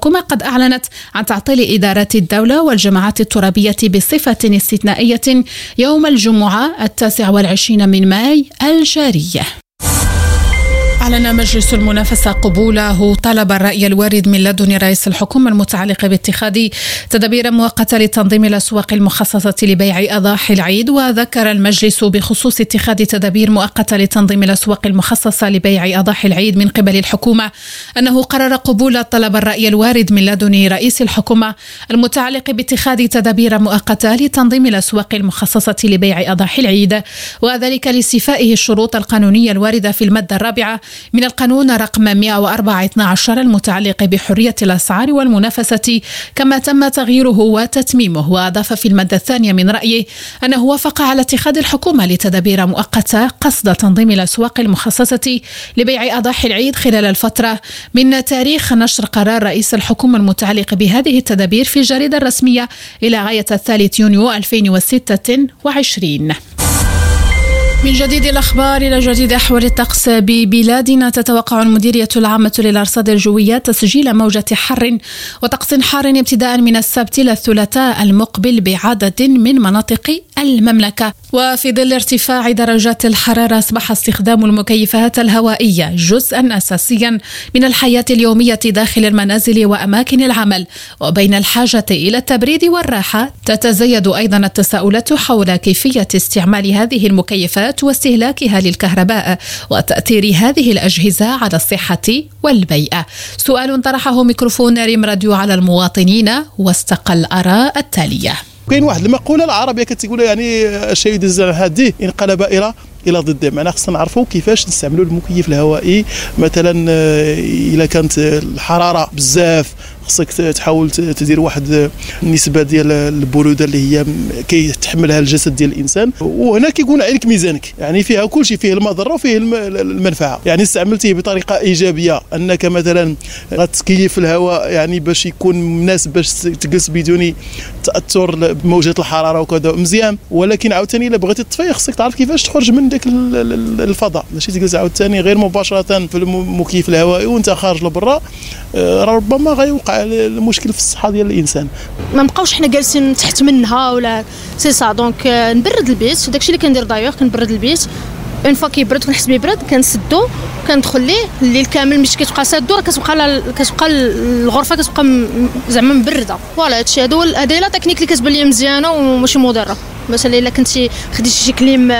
الحكومة قد أعلنت عن تعطيل إدارات الدولة والجماعات الترابية بصفة استثنائية يوم الجمعة 29 من ماي الجارية. أعلن مجلس المنافسة قبوله طلب الرأي الوارد من لدن رئيس الحكومة المتعلق باتخاذ تدابير مؤقتة لتنظيم الأسواق المخصصة لبيع أضاحي العيد. وذكر المجلس بخصوص اتخاذ تدابير مؤقتة لتنظيم الأسواق المخصصة لبيع أضاحي العيد من قبل الحكومة أنه قرر قبول طلب الرأي الوارد من لدن رئيس الحكومة المتعلق باتخاذ تدابير مؤقتة لتنظيم الأسواق المخصصة لبيع أضاحي العيد، وذلك لاستيفائه الشروط القانونية الواردة في المادة الرابعة من القانون رقم 104/12 المتعلق بحرية الأسعار والمنافسة، كما تم تغييره وتتميمه. وأضاف في المادة الثانية من رأيه أنه وافق على اتخاذ الحكومة لتدابير مؤقتة قصد تنظيم الأسواق المخصصة لبيع أضاحي العيد خلال الفترة من تاريخ نشر قرار رئيس الحكومة المتعلق بهذه التدابير في الجريدة الرسمية إلى غاية 3 يونيو 2026. من جديد الأخبار إلى جديد أحوال الطقس ببلادنا. تتوقع المديرية العامة للأرصاد الجوية تسجيل موجة حر وطقس حار ابتداء من السبت إلى الثلاثاء المقبل بعدد من مناطق المملكة. وفي ظل ارتفاع درجات الحرارة أصبح استخدام المكيفات الهوائية جزءا أساسيا من الحياة اليومية داخل المنازل وأماكن العمل. وبين الحاجة إلى التبريد والراحة تتزايد أيضا التساؤلات حول كيفية استعمال هذه المكيفات واستهلاكها للكهرباء وتأثير هذه الأجهزة على الصحة والبيئة. سؤال طرحه ميكروفون ريم راديو على المواطنين واستقى الآراء التالية. كاين واحد المقولة العربية كتقول يعني الشيء يدز على هذه انقلب الى ضده. معنا خصنا نعرفوا كيفاش نستعملوا المكيف الهوائي. مثلا الا كانت الحراره بزاف خصك تحاول تدير واحد النسبه ديال البروده اللي هي كيتحملها الجسد ديال الانسان، وهنا كيكون عليك ميزانك، يعني فيها كل شيء، فيه المضره وفيه المنفعه. يعني استعملتيه بطريقه ايجابيه انك مثلا غتكيف الهواء يعني باش يكون مناسب باش تجلس بدون تاثر بموجات الحراره وكذا مزيان، ولكن عاوتاني الا بغيتي تطفي خصك تعرف كيفاش تخرج من داك الفضاء، ماشي تجلس عاوتاني غير مباشره في المكيف الهوائي وانت خارج لبرا، ربما غيوقع المشكل في الصحه ديال الانسان. ما نبقاوش حنا جالسين تحت منها ولا سي سا. دونك نبرد البيت، داكشي اللي كندير دايوغ، كنبرد البيت اون فوا كيبرد كنحس بيبرد كنسدو كندخل ليه الليل كامل مش كتبقى سادو، راه كتبقى الغرفه كتبقى زعما مبرده. فوالا هادشي هادي لا تكنيك اللي كتبان لي مزيانه وماشي مضره. مثلا الا كنتي خديتي شي كليم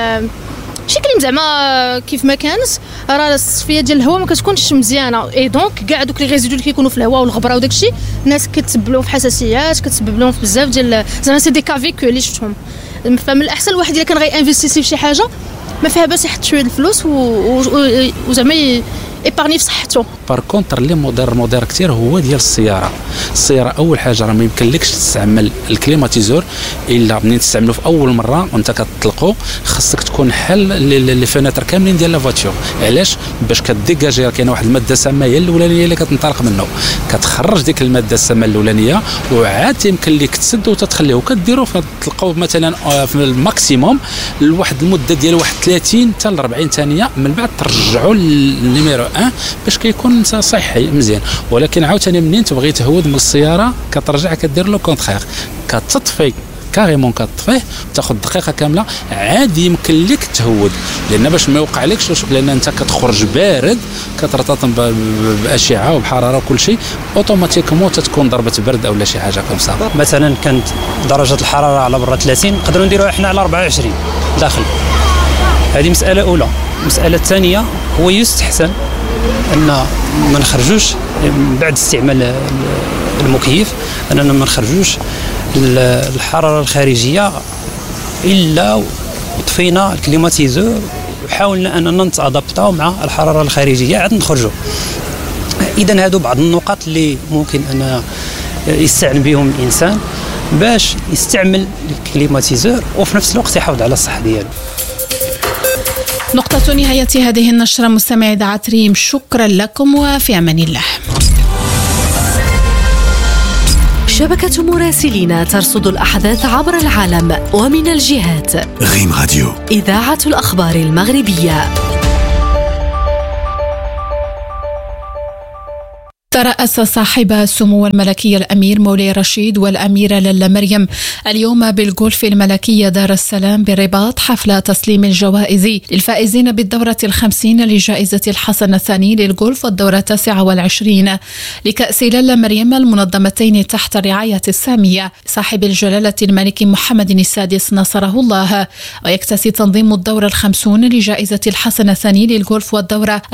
زعما كيف ما كانت، راه الصفيه ديال الهواء ما كتكونش مزيانه، اي دونك كاع دوك لي ريزيدو اللي كيكونوا في الهواء والغبره وداكشي الناس كتسبب لهم في حساسيات، كتسبب لهم في بزاف ديال زعما سي دي كافيك اللي شفتهم. فمن الاحسن الواحد الا كان غينفيستيسي في شي حاجه ما فيها باس يحط شويه الفلوس وزعما ايبارني في صحته. بار كونتر اللي مودير كثير هو ديال السياره اول حاجه راه ما يمكنلكش تستعمل الكليماتيزور الا منين تستعملو في اول مره وانت كتطلقو، خاصك تكون حل لي فيناتر كاملين ديال لا فواتور. علاش؟ باش كديكاجي كاينه واحد الماده سامه هي الاولانيه اللي كتنطلق منه، كتخرج ديك الماده السامه الاولانيه وعاد يمكن لك تسد وتتخليه وكديروا تلقاو مثلا في الماكسيموم لواحد المده ديال 30 حتى ل 40 ثانيه، من بعد ترجعوا للنيميرو باش كيكون صحي مزيان. ولكن عاوتاني منين تبغي تهود من السياره كترجع كدير لو كونترير، كتطفي كاريمون كتطفيه تاخذ دقيقه كامله عاد يمكن لك تهود، لان باش ما يوقع لكش لان انت كتخرج بارد كترتطم باشعه وبحراره وكل شيء اوتوماتيكمون تتكون ضربه برد او شي حاجه كمسا. مثلا كانت درجه الحراره على برا 30 نقدروا نديروها احنا على 24 داخل. هذه مساله اولى. المساله الثانيه هو يستحسن ان ما نخرجوش بعد استعمال المكيف، اننا ما نخرجوش الحراره الخارجيه الا طفينا الكليماتيزور وحاولنا اننا نتادابطاو مع الحراره الخارجيه عاد نخرجوا. اذا هادو بعض النقاط اللي ممكن ان يستعن بهم الانسان باش يستعمل الكليماتيزور وفي نفس الوقت يحافظ على الصحه ديالو. نقطة نهاية هذه النشرة مستمعي إذاعة ريم، شكرا لكم وفي أمان الله. شبكة مراسلين ترصد الأحداث عبر العالم ومن الجهات. ريم راديو إذاعة الأخبار المغربية. ترأس صاحب السمو الملكي الأمير مولاي رشيد والأميرة للا مريم اليوم بالغولف الملكي دار السلام بالرباط حفل تسليم الجوائز للفائزين بالدورة 50 لجائزة الحسن الثاني للغولف والدورة 29 لكأس للا مريم المنظمتين تحت الرعاية السامية صاحب الجلالة الملك محمد السادس نصره الله. ويكتسي تنظيم الدورة 50 لجائزة الحسن الثاني للغولف والدورة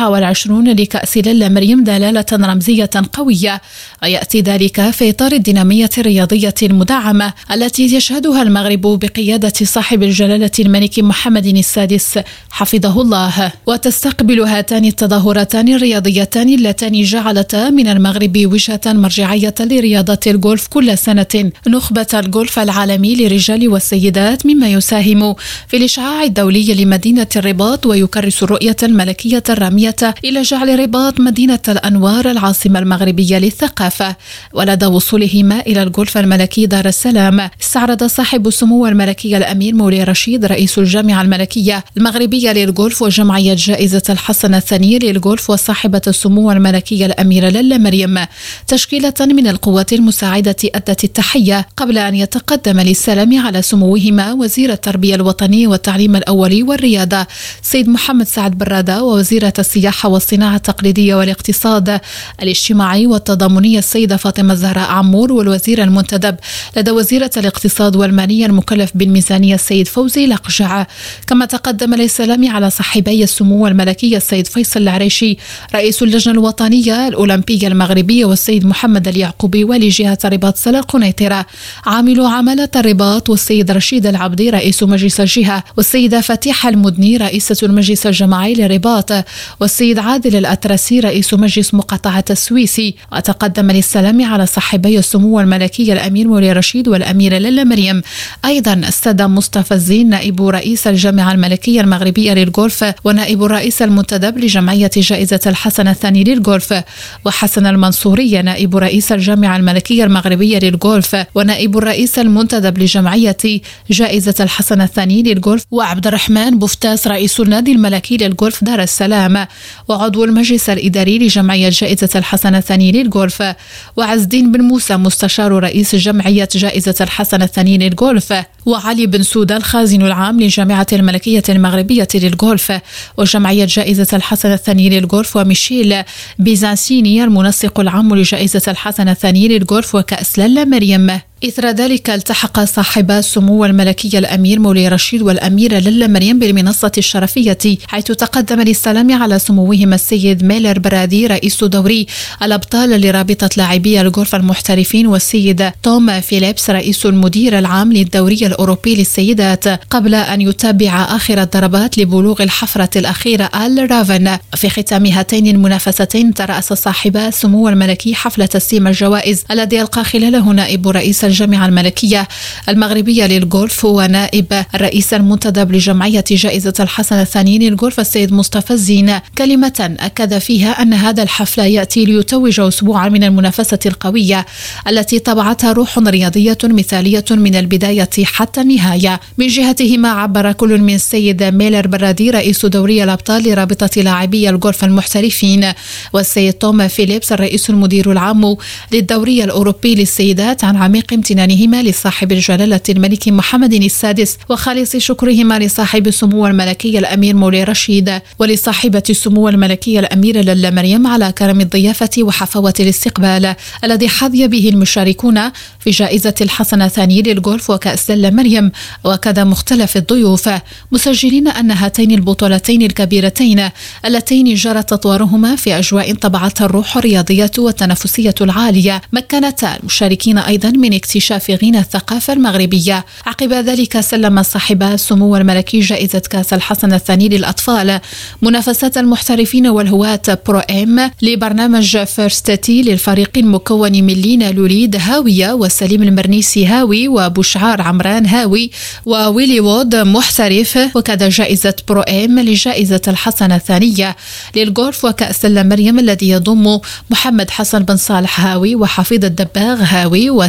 29 لكأس للا مريم دلالة رمزية قوية، ويأتي ذلك في إطار الدينامية الرياضية المدعمة التي يشهدها المغرب بقيادة صاحب الجلالة الملك محمد السادس حفظه الله. وتستقبل هاتان التظاهرتان الرياضيتان اللتان جعلتا من المغرب وجهة مرجعية لرياضة الغولف كل سنة نخبة الغولف العالمي للرجال والسيدات، مما يساهم في الإشعاع الدولي لمدينة الرباط ويكرس الرؤية الملكية الرامية إلى جعل الرباط مدينة الأنوار العاصمة المغربية للثقافة. ولدى وصولهما إلى الغولف الملكي دار السلام استعرض صاحب السمو الملكي الأمير مولاي رشيد رئيس الجامعة الملكية المغربية للغولف وجمعية جائزة الحسن الثاني للغولف وصاحبة السمو الملكية الأميرة للا مريم تشكيلة من القوات المساعدة أدت التحية قبل أن يتقدم للسلام على سموهما وزير التربية الوطنية والتعليم الأولي والرياضة سيد محمد سعد برادة ووزيرة السياحة والصناعة التقليدية والاقتصاد الاجتماعي والتضامنية السيدة فاطمة الزهراء عمور، والوزير المنتدب لدى وزيرة الاقتصاد والمالية المكلف بالميزانية السيد فوزي لقجع. كما تقدم للسلام على صاحبي السمو الملكي السيد فيصل العريشي رئيس اللجنة الوطنية الأولمبية المغربية والسيد محمد اليعقوبي ولي جهة رباط سلا القنيطرة عامل عمالة الرباط والسيد رشيد العبدي رئيس مجلس الجهة والسيدة فتيحة المدني رئيسة المجلس الجماعي للرباط والسيد عادل الأترسي رئيس مجلس مقاطعة السويسي. وتقدم للسلام على صاحبي السمو الملكي الأمير مولاي رشيد والأميرة للا مريم أيضا السادة مصطفى الزين نائب رئيس الجامعة الملكية المغربية للغولف ونائب الرئيس المنتدب لجمعية جائزة الحسن الثاني للغولف، وحسن المنصوري نائب رئيس الجامعة الملكية المغربية للغولف ونائب الرئيس المنتدب لجمعية جائزة الحسن الثاني للغولف، وعبد الرحمن بوفتاس رئيس النادي الملكي للغولف دار السلام وعضو المجلس الإداري لجمعية جائزة الحسن الثاني للغولف، وعز الدين بن موسى مستشار رئيس جمعية جائزة الحسن الثاني للغولف، وعلي بن سودة الخازن العام للجامعة الملكية المغربية للغولف وجمعية جائزة الحسن الثاني للغولف، وميشيل بيزانسيني المنسق العام لجائزة الحسن الثاني للغولف وكأس للا مريم. إثر ذلك التحق صاحبا السمو الملكي الأمير مولاي رشيد والأميرة للا مريم بالمنصة الشرفية، حيث تقدم للسلام على سموهما السيد ميلر برادي رئيس دوري الأبطال لرابطة لاعبي الغولف المحترفين والسيد توم فيليبس رئيس المدير العام للدوري الأوروبي للسيدات، قبل أن يتابع آخر الضربات لبلوغ الحفرة الأخيرة آل رافن. في ختام هاتين المنافستين ترأس صاحبا السمو الملكي حفل تسليم الجوائز الذي ألقى خلاله نائب رئيس الجامعة الملكية المغربية للغولف ونائب الرئيس المنتدب لجمعية جائزة الحسن الثاني للغولف السيد مصطفى الزين كلمة أكد فيها أن هذا الحفل يأتي ليتوج أسبوعا من المنافسة القوية التي طبعتها روح رياضية مثالية من البداية حتى النهاية. من جهتهما عبر كل من السيد ميلر برادي رئيس دوري الأبطال لرابطة لاعبي الغولف المحترفين والسيد توم فيليبس الرئيس المدير العام للدوري الأوروبي للسيدات عن عميق امتنانهما لصاحب الجلالة الملك محمد السادس وخالص شكرهما لصاحب السمو الملكي الأمير مولاي رشيد ولصاحبة السمو الملكية الأميرة للا مريم على كرم الضيافة وحفاوة الاستقبال الذي حظي به المشاركون في جائزة الحسن الثاني للغولف وكأس للا مريم وكذا مختلف الضيوف، مسجلين أن هاتين البطولتين الكبيرتين اللتين جرت تطوارهما في أجواء طبعتها الروح الرياضية والتنافسية العالية مكنتا المشاركين أيضا من اكتشاف غنى الثقافة المغربية. عقب ذلك سلم صاحبا السمو الملكي جائزة كأس الحسن الثاني للأطفال منافسات المحترفين والهواة برو إم لبرنامج فيرستاتي للفريق المكون من لينا لوليد هاوية وسليم المرنيسي هاوي وبشعار عمران هاوي وويلي وود محترف، وكذا جائزة برو إم لجائزة الحسن الثانية للغولف وكأس للا مريم الذي يضم محمد حسن بن صالح هاوي وحفيظ الدباغ هاوي وسعد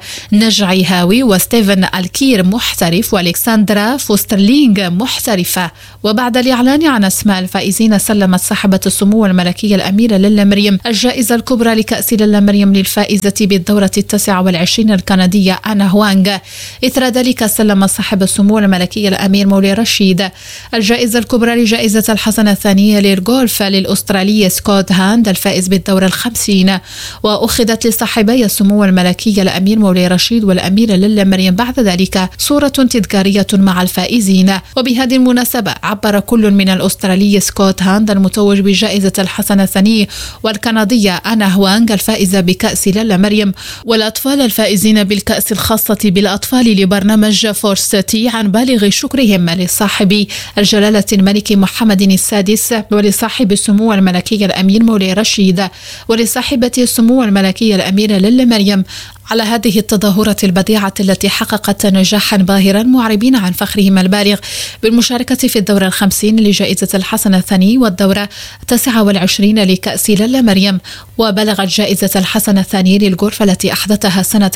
نجعي هاوي وستيفن الكير محترف والكسندرا فوسترلينغ محترفة. وبعد الإعلان عن أسماء الفائزين سلمت صاحبة السمو الملكية الأميرة ليلا مريم الجائزة الكبرى لكأس ليلا مريم للفائزة بالدورة 29 الكندية أنا هوانغ. إثر ذلك سلم صاحب السمو الملكية الأمير مولي رشيد الجائزة الكبرى لجائزة الحسنة الثانية للغولف للأسترالي سكوت هاند الفائز بالدورة 50، وأخذت لصاحبي السمو الملكية الأمير مولي رشيد والأميرة ليلا مريم بعد ذلك صورة تذكارية مع الفائزين. وبهذه المناسبة عبر كل من الأسترالي سكوت هاند المتوج بجائزة الحسنة الثانية والكندية أنا هوانغ الفائزة بكأس ليلا مريم والأطفال الفائزين بالكأس الخاصة بالأطفال لبرنامج فورستي عن بالغ شكرهم لصاحب الجلالة الملك محمد السادس ولصاحب السمو الملكية الأمير مولي رشيد ولصاحبة السمو الملكية الأميرة ليلا مريم على هذه التظاهرة البديعة التي حققت نجاحا باهرا معربين عن فخرهم البالغ بالمشاركة في الدورة 50 لجائزة الحسنة الثاني والدورة 29 لكأس ليلا مريم. وبلغت جائزة الحسنة الثاني للغولف التي أحدثها سنة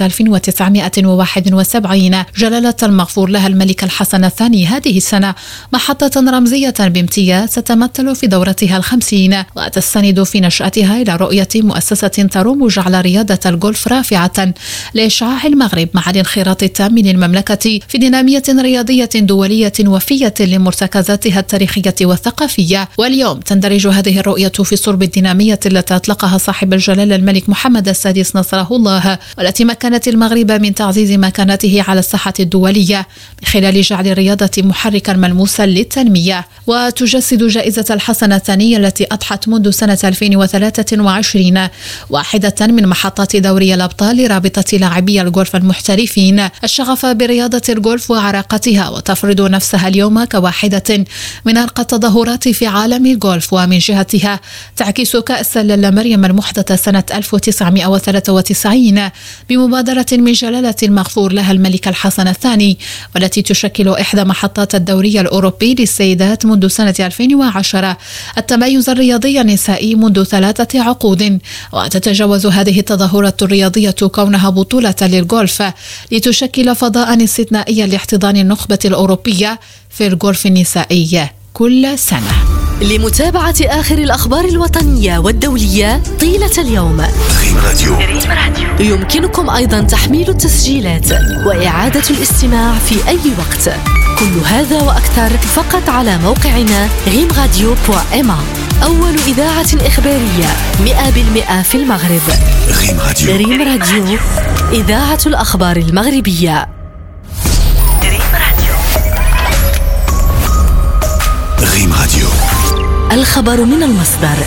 1971 جلالة المغفور لها الملك الحسن الثاني هذه السنة محطة رمزية بامتياز تتمثل في دورتها 50 وتستند في نشأتها إلى رؤية مؤسسة تروم جعل رياضة الغولف رافعة لإشعاع المغرب مع الانخراط التام للمملكة في دينامية رياضية دولية وفية لمرتكزاتها التاريخية والثقافية. واليوم تندرج هذه الرؤية في صلب الدينامية التي أطلقها صاحب الجلالة الملك محمد السادس نصره الله والتي مكنت المغرب من تعزيز مكانته على الساحة الدولية من خلال جعل الرياضة محركا ملموسا للتنمية. وتجسد جائزة الحسنة الثانية التي أضحت منذ سنة 2023 واحدة من محطات دوري الأبطال لرابطة لاعبي الغولف المحترفين الشغف برياضة الغولف وعراقتها وتفرض نفسها اليوم كواحدة من أرقى التظاهرات في عالم الغولف. ومن جهتها تعكس كأس ليلا مريم المحدثة سنة 1993 بمبادرة من جلالة المغفور لها الملك الحسن الثاني والتي تشكل إحدى محطات الدوري الأوروبي للسيدات منذ سنة 2010 التميز الرياضي النسائي منذ 3 عقود. وتتجاوز هذه التظاهرة الرياضية كونها بطولة للغولف لتشكل فضاء استثنائيا لاحتضان النخبة الأوروبية في الغولف النسائي كل سنة. لمتابعة آخر الأخبار الوطنية والدولية طيلة اليوم ريم راديو. يمكنكم أيضا تحميل التسجيلات وإعادة الاستماع في أي وقت. كل هذا وأكثر فقط على موقعنا rimradio.ma. أول إذاعة إخبارية 100% في المغرب. ريم راديو إذاعة الأخبار المغربية. ريم راديو الخبر من المصدر.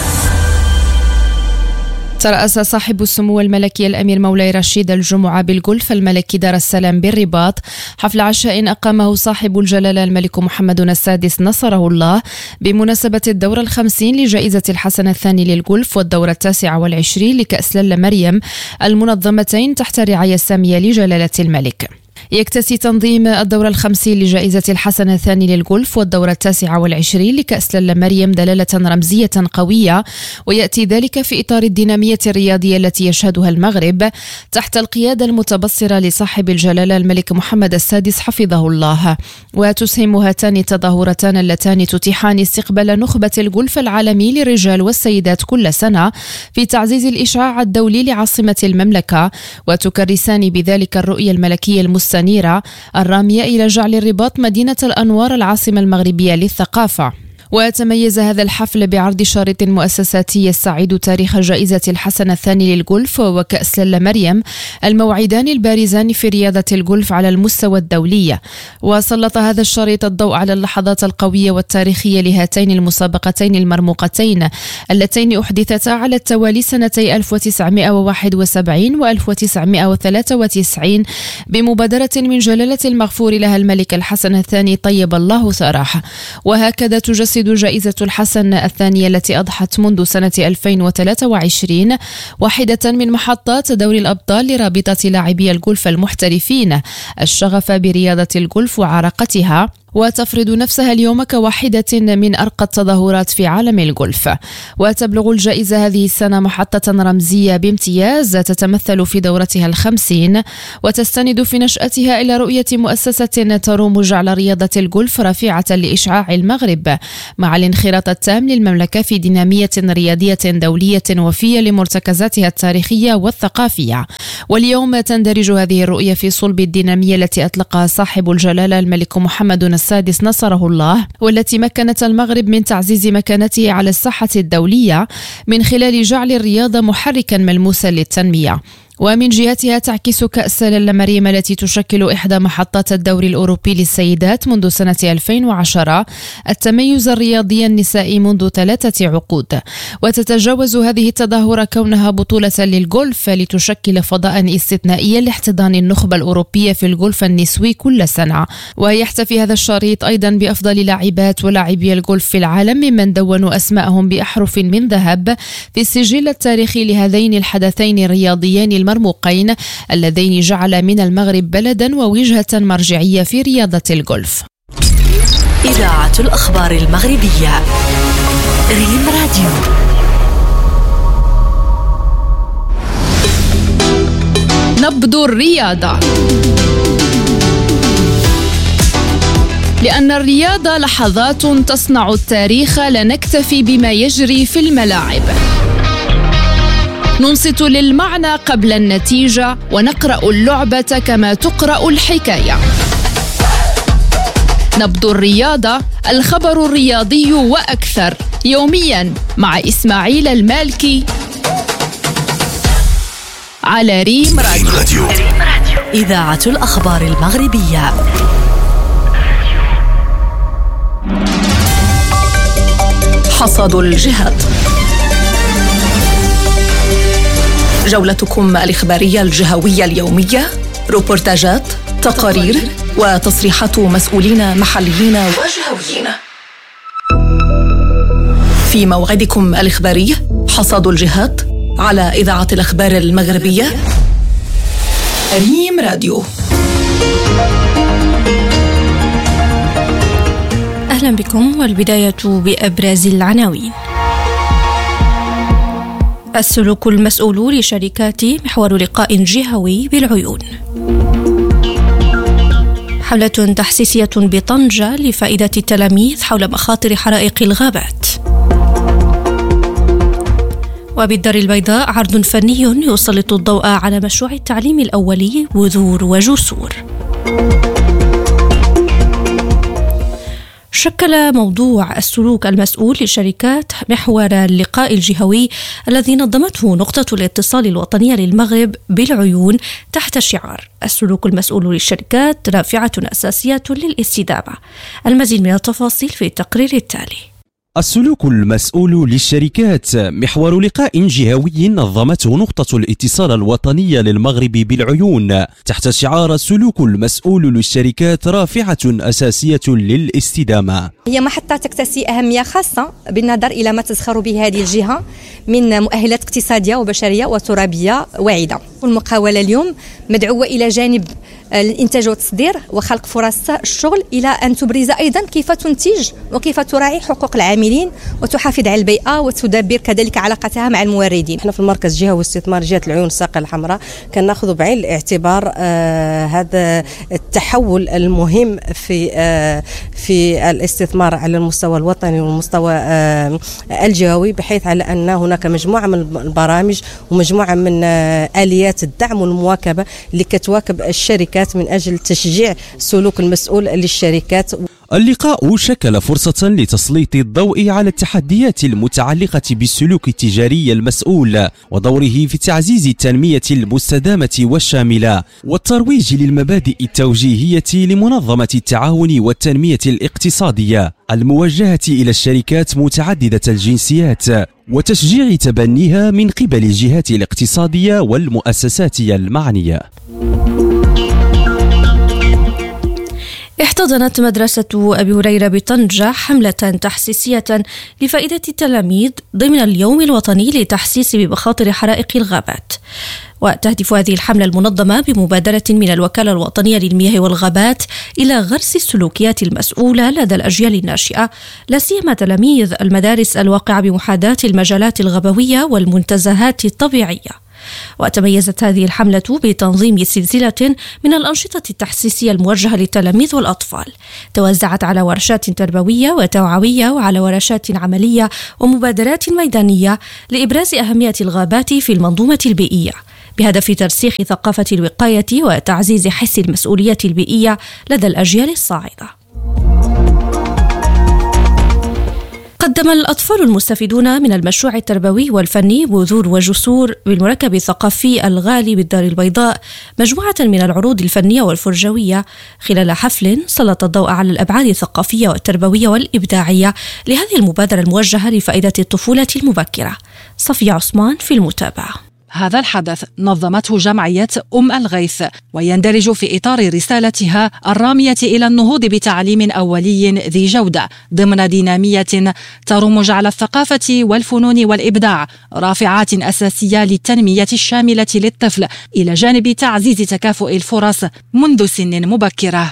ترأس صاحب السمو الملكي الأمير مولاي رشيد الجمعة بالغولف الملكي دار السلام بالرباط حفل عشاء أقامه صاحب الجلالة الملك محمد السادس نصره الله بمناسبة الدورة 50 لجائزة الحسن الثاني للغولف والدورة 29 لكأس ليلا مريم المنظمتين تحت الرعاية السامية لجلالة الملك. يكتسي تنظيم الدورة 50 لجائزة الحسن الثاني للغولف والدورة 29 لكأس ليلا مريم دلالة رمزية قوية، ويأتي ذلك في إطار الدينامية الرياضية التي يشهدها المغرب تحت القيادة المتبصرة لصاحب الجلالة الملك محمد السادس حفظه الله. وتسهم هاتان التظاهرتان اللتان تتيحان استقبال نخبة الغولف العالمي للرجال والسيدات كل سنة في تعزيز الإشعاع الدولي لعاصمة المملكة، وتكرسان بذلك الرؤية الملكية المستنيرة الرامية إلى جعل الرباط مدينة الأنوار العاصمة المغربية للثقافة. وتميز هذا الحفل بعرض شريط مؤسساتي يستعيد تاريخ جائزة الحسن الثاني للغولف وكأس ليلا مريم الموعدان البارزان في رياضة الغولف على المستوى الدولي. وسلط هذا الشريط الضوء على اللحظات القوية والتاريخية لهاتين المسابقتين المرموقتين اللتين أحدثتا على التوالي سنتي 1971 و 1993 بمبادرة من جلالة المغفور لها الملك الحسن الثاني طيب الله ثراه. وهكذا تجسد جائزة الحسن الثانية التي أضحت منذ سنة 2023 واحدة من محطات دوري الأبطال لرابطة لاعبي الغولف المحترفين الشغف برياضة الغولف وعراقتها، وتفرض نفسها اليوم كواحدة من أرقى التظاهرات في عالم الجولف. وتبلغ الجائزة هذه السنة محطة رمزية بامتياز تتمثل في دورتها 50، وتستند في نشأتها إلى رؤية مؤسسة تروم جعل رياضة الجولف رافعة لإشعاع المغرب، مع الانخراط التام للمملكة في دينامية رياضية دولية وفية لمرتكزاتها التاريخية والثقافية. واليوم تندرج هذه الرؤية في صلب الدينامية التي أطلقها صاحب الجلالة الملك محمد السادس نصره الله، والتي مكنت المغرب من تعزيز مكانته على الساحة الدولية من خلال جعل الرياضة محركا ملموسا للتنمية. ومن جهتها تعكس كأس لالا مريم التي تشكل إحدى محطات الدوري الأوروبي للسيدات منذ سنة 2010 التميز الرياضي النسائي منذ 3 عقود. وتتجاوز هذه التظاهرة كونها بطولة للجولف لتشكل فضاء استثنائيا لاحتضان النخبة الأوروبية في الجولف النسوي كل سنة. ويحتفي هذا الشريط أيضا بأفضل لاعبات ولاعبي الجولف في العالم ممن دونوا أسماءهم بأحرف من ذهب في السجل التاريخي لهذين الحدثين الرياضيين المرموقين اللذين جعل من المغرب بلدا ووجهة مرجعية في رياضة الجولف. إذاعة الأخبار المغربية ريم راديو. نبض الرياضة. لأن الرياضة لحظات تصنع التاريخ، لا نكتفي بما يجري في الملاعب. ننصت للمعنى قبل النتيجة، ونقرأ اللعبة كما تقرأ الحكاية. نبض الرياضة، الخبر الرياضي وأكثر، يوميا مع إسماعيل المالكي على ريم راديو. إذاعة الأخبار المغربية. حصاد الجهات، جولتكم الإخبارية الجهوية اليومية، روبورتاجات، تقارير وتصريحات مسؤولين محليين وجهويين. في موعدكم الإخباري حصاد الجهات على إذاعة الأخبار المغربية ريم راديو. أهلا بكم، والبداية بأبرز العناوين. السلوك المسؤول لشركات محور لقاء جهوي بالعيون. حملة تحسيسية بطنجة لفائدة التلاميذ حول مخاطر حرائق الغابات. وبالدار البيضاء عرض فني يسلط الضوء على مشروع التعليم الأولي بذور وجسور. شكل موضوع السلوك المسؤول لشركات محور اللقاء الجهوي الذي نظمته نقطة الاتصال الوطنية للمغرب بالعيون تحت شعار السلوك المسؤول للشركات رافعة أساسية للاستدامة. المزيد من التفاصيل في التقرير التالي. السلوك المسؤول للشركات محور لقاء جهوي نظمته نقطة الاتصال الوطنية للمغرب بالعيون تحت شعار السلوك المسؤول للشركات رافعة أساسية للاستدامة. هي محطة تكتسي أهمية خاصة بالنظر إلى ما تزخر به هذه الجهة من مؤهلات اقتصادية وبشرية وترابية واعدة. المقاولة اليوم مدعوة إلى جانب الإنتاج والتصدير وخلق فرص الشغل إلى أن تبرز أيضا كيف تنتج وكيف تراعي حقوق العاملين وتحافظ على البيئة وتدبر كذلك علاقتها مع الموردين. احنا في المركز جهوي استثمار جهة العيون الساقية الحمراء كناخذ بعين الاعتبار هذا التحول المهم في الاستثمار على المستوى الوطني والمستوى الجهوي، بحيث على أن هناك مجموعة من البرامج ومجموعة من آليات الدعم والمواكبة اللي كتواكب الشركات من أجل تشجيع السلوك المسؤول للشركات. اللقاء شكل فرصة لتسليط الضوء على التحديات المتعلقة بالسلوك التجاري المسؤول ودوره في تعزيز التنمية المستدامة والشاملة والترويج للمبادئ التوجيهية لمنظمة التعاون والتنمية الاقتصادية الموجهة إلى الشركات متعددة الجنسيات وتشجيع تبنيها من قبل الجهات الاقتصادية والمؤسسات المعنية. احتضنت مدرسة أبي هريرة بطنجة حملة تحسيسية لفائدة التلاميذ ضمن اليوم الوطني للتحسيس بمخاطر حرائق الغابات. وتهدف هذه الحملة المنظمة بمبادرة من الوكالة الوطنية للمياه والغابات إلى غرس السلوكيات المسؤولة لدى الأجيال الناشئة، لا سيما تلاميذ المدارس الواقعة بمحاذاة المجالات الغابوية والمنتزهات الطبيعية. وتميزت هذه الحملة بتنظيم سلسلة من الأنشطة التحسيسية الموجهة للتلاميذ والأطفال، توزعت على ورشات تربوية وتوعوية وعلى ورشات عملية ومبادرات ميدانية لإبراز أهمية الغابات في المنظومة البيئية، بهدف ترسيخ ثقافة الوقاية وتعزيز حس المسؤولية البيئية لدى الأجيال الصاعدة. قدم الأطفال المستفيدون من المشروع التربوي والفني بذور وجسور بالمركب الثقافي الغالي بالدار البيضاء مجموعة من العروض الفنية والفرجوية خلال حفل سلط الضوء على الأبعاد الثقافية والتربوية والإبداعية لهذه المبادرة الموجهة لفائدة الطفولة المبكرة. صفية عثمان في المتابعة. هذا الحدث نظمته جمعية الغيث، ويندرج في إطار رسالتها الرامية إلى النهوض بتعليم أولي ذي جودة ضمن دينامية ترم جعل الثقافة والفنون والإبداع رافعات أساسية للتنمية الشاملة للطفل إلى جانب تعزيز تكافؤ الفرص منذ سن مبكرة.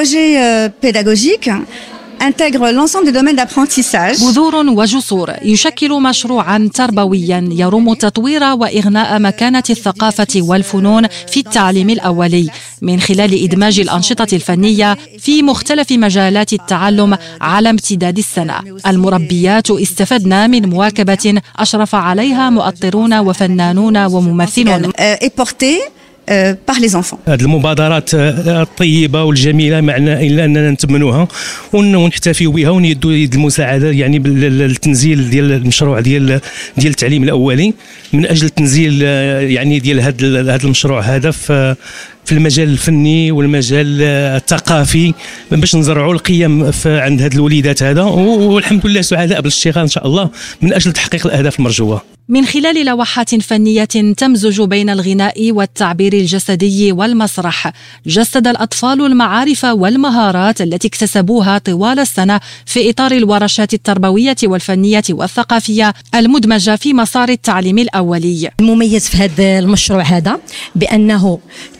intègre l'ensemble des domaines d'apprentissage. بذور وجسور يشكل مشروعا تربويا يرم تطوير وإغناء مكانة الثقافة والفنون في التعليم الأولي من خلال إدماج الأنشطة الفنية في مختلف مجالات التعلم على امتداد السنة. المربيات استفدنا من مواكبة أشرف عليها مؤطرون وفنانون وممثلون. par les enfants. هذه المبادرات الطيبة والجميلة معنا إلا أننا نتمنوها ونحتفيوا بها وندوا يد المساعدة يعني بالتنزيل ديال المشروع ديال التعليم الأولي من أجل تنزيل يعني ديال هذا المشروع هذا في المجال الفني والمجال الثقافي باش نزرعوا القيم عند هاد الوليدات هذا، والحمد لله سعداء بالاشتغال إن شاء الله من أجل تحقيق الأهداف المرجوة. من خلال لوحات فنية تمزج بين الغناء والتعبير الجسدي والمسرح، جسد الأطفال المعارف والمهارات التي اكتسبوها طوال السنة في إطار الورشات التربوية والفنية والثقافية المدمجة في مسار التعليم الأولي. المميز في هذا المشروع هذا بأنه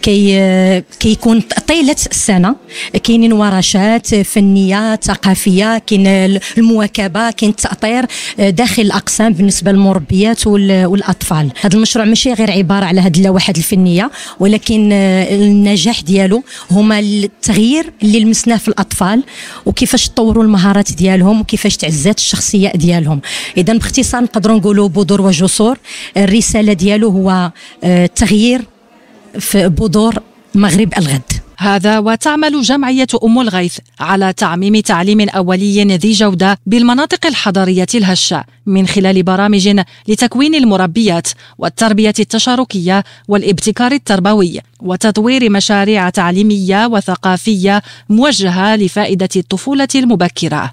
كيكون طيلة السنة كاينين ورشات فنية ثقافية، كاين المواكبة، كاين التأطير داخل الأقسام بالنسبة للمربيات والأطفال. هذا المشروع ماشي غير عبارة على هذه اللوحات الفنية، ولكن النجاح ديالو هما التغيير اللي لمسناه في الأطفال وكيفاش تطوروا المهارات ديالهم وكيفاش تعزات الشخصية ديالهم. إذن باختصار نقدروا نقولوا بذور وجسور الرسالة ديالو هو تغيير في بذور مغرب الغد. هذا وتعمل جمعية الغيث على تعميم تعليم أولي ذي جودة بالمناطق الحضرية الهشة من خلال برامج لتكوين المربيات والتربية التشاركية والابتكار التربوي وتطوير مشاريع تعليمية وثقافية موجهة لفائدة الطفولة المبكرة.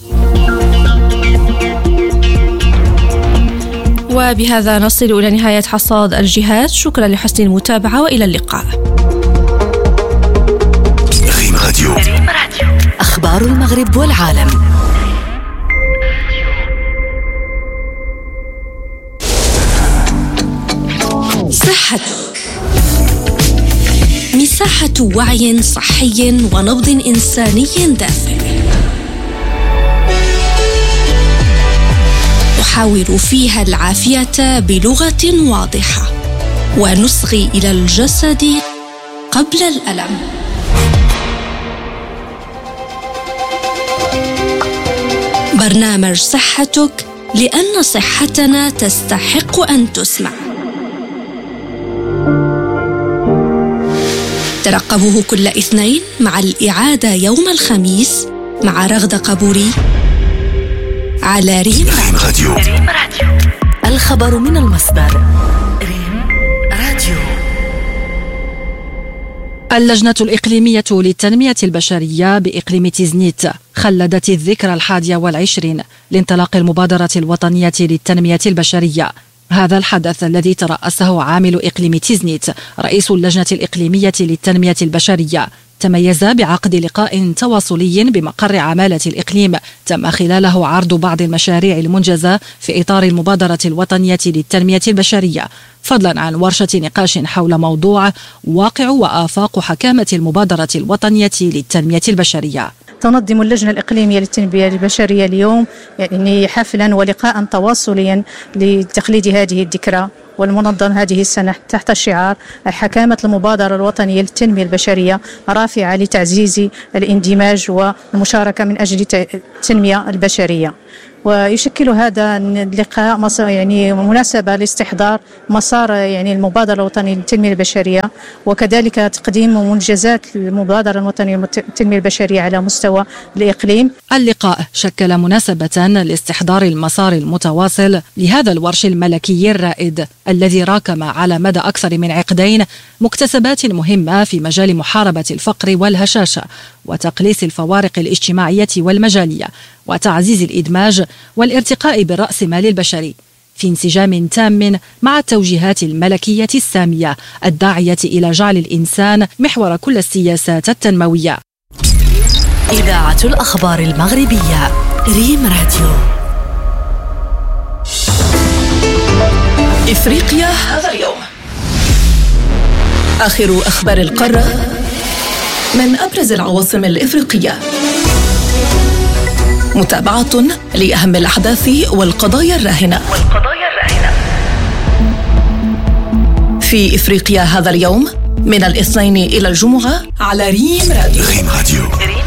وبهذا نصل إلى نهاية حصاد الجهات. شكرا لحسن المتابعة وإلى اللقاء. ريم راديو. أخبار المغرب والعالم. صحتك، مساحة وعي صحي ونبض إنساني دافئ. نحاور فيها العافية بلغة واضحة ونصغي إلى الجسد قبل الألم. برنامج صحتك، لأن صحتنا تستحق أن تسمع. ترقبوه كل اثنين مع الإعادة يوم الخميس مع رغدة قبوري على ريم راديو. الخبر من المصدر. ريم راديو. اللجنة الإقليمية للتنمية البشرية بإقليم تيزنيت خلدت الذكرى 21 لانطلاق المبادرة الوطنية للتنمية البشرية. هذا الحدث الذي ترأسه عامل إقليم تيزنيت رئيس اللجنة الإقليمية للتنمية البشرية تميز بعقد لقاء تواصلي بمقر عمالة الإقليم تم خلاله عرض بعض المشاريع المنجزة في إطار المبادرة الوطنية للتنمية البشرية، فضلا عن ورشة نقاش حول موضوع واقع وآفاق حكامة المبادرة الوطنية للتنمية البشرية. تنظم اللجنة الإقليمية للتنمية البشرية اليوم يعني حفلا ولقاء تواصليا لتخليد هذه الذكرى، والمنظم هذه السنة تحت شعار حكامة المبادرة الوطنية للتنمية البشرية، رافعة لتعزيز الاندماج والمشاركة من أجل التنمية البشرية. ويشكل هذا اللقاء يعني مناسبة لاستحضار مسار يعني المبادرة الوطنية للتنمية البشرية، وكذلك تقديم منجزات المبادرة الوطنية للتنمية البشرية على مستوى الإقليم. اللقاء شكل مناسبة لاستحضار المسار المتواصل لهذا الورش الملكي الرائد الذي راكم على مدى أكثر من عقدين مكتسبات مهمة في مجال محاربة الفقر والهشاشة وتقليص الفوارق الاجتماعية والمجالية وتعزيز الإدماج والارتقاء بالرأسمال البشري في انسجام تام مع التوجيهات الملكية السامية الداعية إلى جعل الإنسان محور كل السياسات التنموية. إذاعة الأخبار المغربية ريم راديو. إفريقيا هذا اليوم، آخر أخبار القارة من أبرز العواصم الإفريقية، متابعة لأهم الأحداث والقضايا الراهنة في إفريقيا هذا اليوم من الاثنين إلى الجمعة على ريم راديو.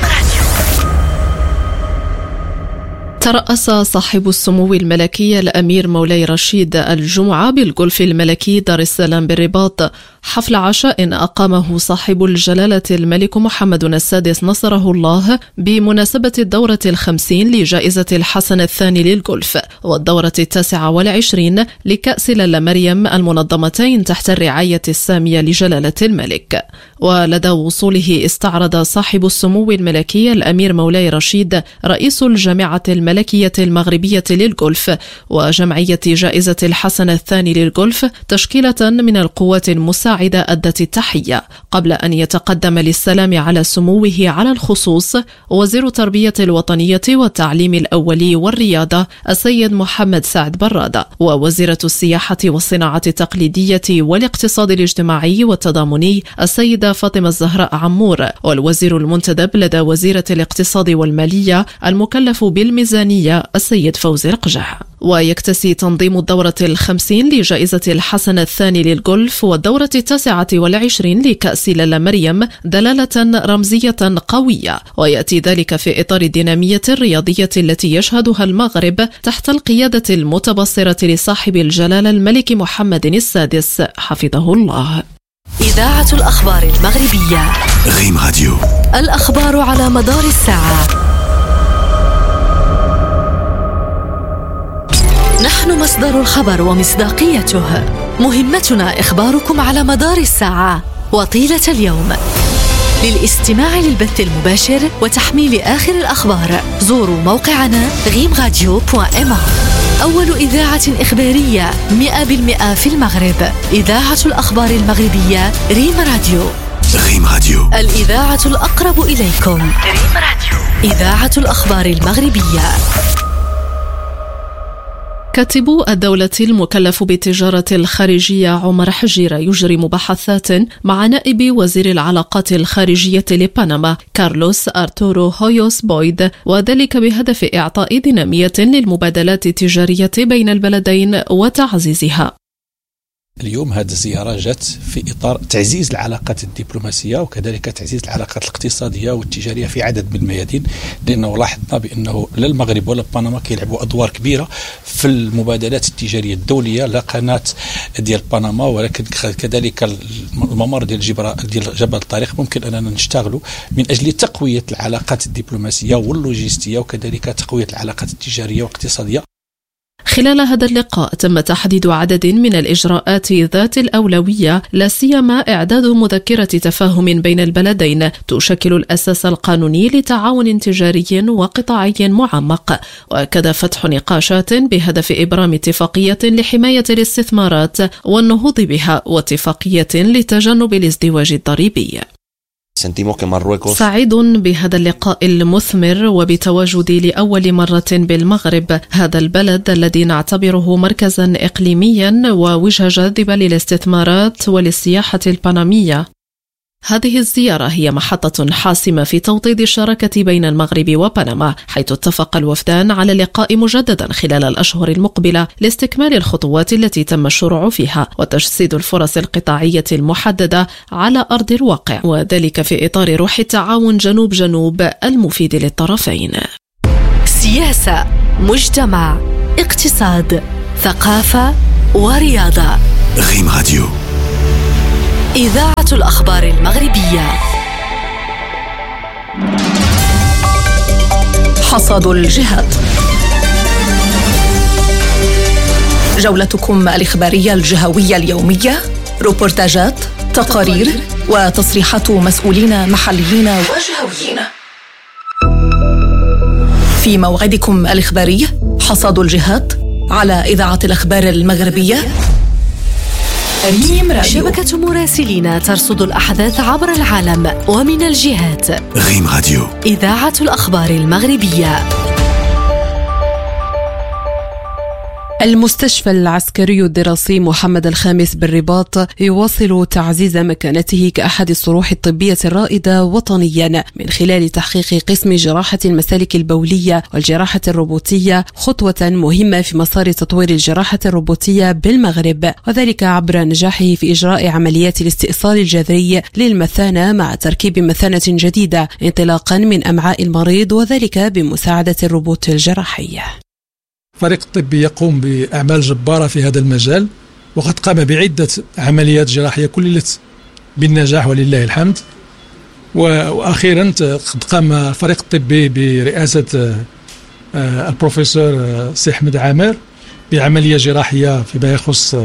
ترأس صاحب السمو الملكي الأمير مولاي رشيد الجمعة بالجولف الملكي دار السلام بالرباط حفل عشاء أقامه صاحب الجلالة الملك محمد السادس نصره الله بمناسبة الدورة 50 لجائزة الحسن الثاني للجولف والدورة 29 لكأس لالا مريم المنظمتين تحت الرعاية السامية لجلالة الملك. ولدى وصوله استعرض صاحب السمو الملكي الأمير مولاي رشيد رئيس الجامعة الملكية المغربية للجولف وجمعية جائزة الحسن الثاني للجولف تشكيلة من القوات المساعدة أدت التحية، قبل أن يتقدم للسلام على سموه على الخصوص وزير التربية الوطنية والتعليم الأولي والرياضة السيد محمد سعد برادة، ووزيرة السياحة والصناعة التقليدية والاقتصاد الاجتماعي والتضامني السيدة فاطمة الزهراء عمور، والوزير المنتدب لدى وزيرة الاقتصاد والمالية المكلف بالميزانية السيد فوزي القجح. ويكتسي تنظيم الدورة 50 لجائزة الحسن الثاني للجولف والدورة 29 لكأس لالا مريم دلالة رمزية قوية، ويأتي ذلك في إطار الدينامية الرياضية التي يشهدها المغرب تحت القيادة المتبصرة لصاحب الجلالة الملك محمد السادس حفظه الله. إذاعة الأخبار المغربية ريم راديو، الأخبار على مدار الساعة. نحن مصدر الخبر ومصداقيته، مهمتنا إخباركم على مدار الساعة وطيلة اليوم. للاستماع للبث المباشر وتحميل آخر الأخبار زوروا موقعنا rimradio.ma. أول إذاعة إخبارية 100% في المغرب، إذاعة الأخبار المغربية ريم راديو. ريم راديو، الإذاعة الأقرب إليكم. ريم راديو، إذاعة الأخبار المغربية. كاتب الدولة المكلف بالتجارة الخارجية عمر حجيرة يجري مباحثات مع نائب وزير العلاقات الخارجية لبنما كارلوس أرتورو هويوس بويد، وذلك بهدف إعطاء دينامية للمبادلات التجارية بين البلدين وتعزيزها. اليوم هذه الزيارة جات في إطار تعزيز العلاقات الدبلوماسية وكذلك تعزيز العلاقات الاقتصادية والتجارية في عدد من الميادين، لأنه لاحظنا بأنه لا المغرب ولا بنما كيلعبوا أدوار كبيرة في المبادلات التجارية الدولية، لا قناة ديال بنما ولكن كذلك الممر ديال جبل الطريق ممكن أننا نشتغلوا من أجل تقوية العلاقات الدبلوماسية واللوجستية وكذلك تقوية العلاقات التجارية والاقتصادية. خلال هذا اللقاء تم تحديد عدد من الإجراءات ذات الأولوية، لا سيما إعداد مذكرة تفاهم بين البلدين تشكل الأساس القانوني لتعاون تجاري وقطاعي معمق، وكذا فتح نقاشات بهدف إبرام اتفاقية لحماية الاستثمارات والنهوض بها واتفاقية لتجنب الازدواج الضريبي. سعيد بهذا اللقاء المثمر وبتواجدي لأول مرة بالمغرب، هذا البلد الذي نعتبره مركزا إقليميا ووجهة جاذبة للاستثمارات وللسياحة البانامية. هذه الزيارة هي محطة حاسمة في توطيد الشراكة بين المغرب وبنما، حيث اتفق الوفدان على اللقاء مجددا خلال الأشهر المقبلة لاستكمال الخطوات التي تم الشروع فيها وتجسيد الفرص القطاعية المحددة على أرض الواقع، وذلك في إطار روح التعاون جنوب جنوب المفيد للطرفين. سياسة، مجتمع، اقتصاد، ثقافة ورياضة. ريم راديو، إذاعة الأخبار المغربية. حصاد الجهات، جولتكم الإخبارية الجهوية اليومية، روبورتاجات، تقارير وتصريحات مسؤولين محليين وجهويين. في موعدكم الإخباري حصاد الجهات على إذاعة الأخبار المغربية. ريم راديو، شبكة مراسلين ترصد الأحداث عبر العالم ومن الجهات. ريم راديو، إذاعة الأخبار المغربية. المستشفى العسكري الدراسي محمد الخامس بالرباط يواصل تعزيز مكانته كأحد الصروح الطبية الرائدة وطنيا من خلال تحقيق قسم جراحة المسالك البولية والجراحة الروبوتية، خطوة مهمة في مسار تطوير الجراحة الروبوتية بالمغرب، وذلك عبر نجاحه في إجراء عمليات الاستئصال الجذري للمثانة مع تركيب مثانة جديدة انطلاقا من أمعاء المريض، وذلك بمساعدة الروبوت الجراحي. الفريق الطبي يقوم بأعمال جبارة في هذا المجال، وقد قام بعدة عمليات جراحية كللت بالنجاح ولله الحمد. وأخيرا قد قام الفريق الطبي برئاسة البروفيسور سي أحمد عامر بعملية جراحية فيما يخص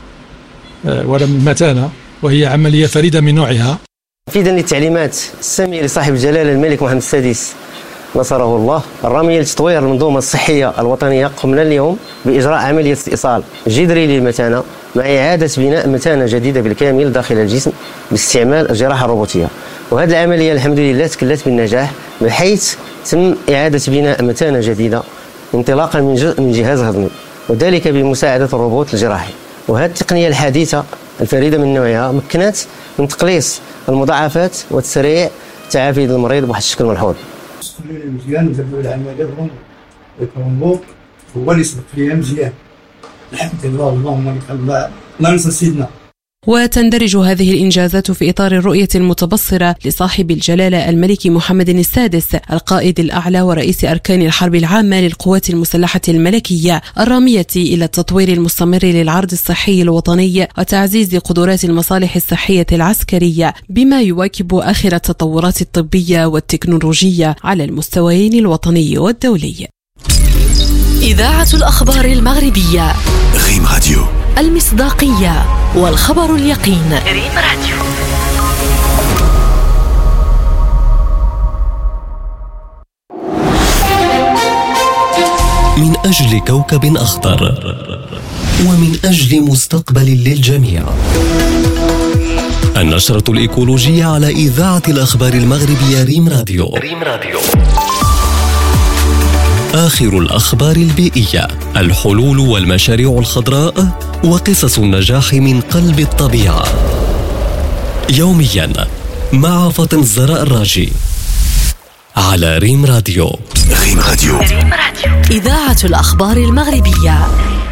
ورم المثانة، وهي عملية فريدة من نوعها. تنفيذا للتعليمات السامية لصاحب الجلالة الملك محمد السادس نصره الله الرامية لتطوير المنظومة الصحية الوطنية، قمنا اليوم بإجراء عملية استئصال جذري للمثانة مع إعادة بناء مثانة جديدة بالكامل داخل الجسم باستعمال الجراحة الروبوتية. وهذه العملية الحمد لله تكلت بالنجاح، بحيث تم إعادة بناء مثانة جديدة انطلاقا من جهاز هضمي، وذلك بمساعدة الروبوت الجراحي. وهذه التقنية الحديثة الفريدة من نوعها مكنت من تقليص المضاعفات وتسريع تعافي المريض بواحد الشكل ملحوظ. مزيان ودابا العمليه يكون هو اللي سبق فيها مزيان، الحمد لله. اللهم لك الله ننسى سيدنا. وتندرج هذه الإنجازات في إطار الرؤية المتبصرة لصاحب الجلالة الملك محمد السادس القائد الأعلى ورئيس أركان الحرب العامة للقوات المسلحة الملكية، الرامية إلى التطوير المستمر للعرض الصحي الوطني وتعزيز قدرات المصالح الصحية العسكرية، بما يواكب آخر التطورات الطبية والتكنولوجية على المستويين الوطني والدولي. إذاعة الأخبار المغربية. ريم راديو، المصداقية والخبر اليقين. ريم راديو. من أجل كوكب أخضر ومن أجل مستقبل للجميع. النشرة الإيكولوجية على إذاعة الأخبار المغربية. ريم راديو. ريم راديو. آخر الأخبار البيئية، الحلول والمشاريع الخضراء وقصص النجاح من قلب الطبيعة، يوميا مع فاطمة الزهراء الراجي على ريم راديو. ريم راديو، إذاعة الأخبار المغربية.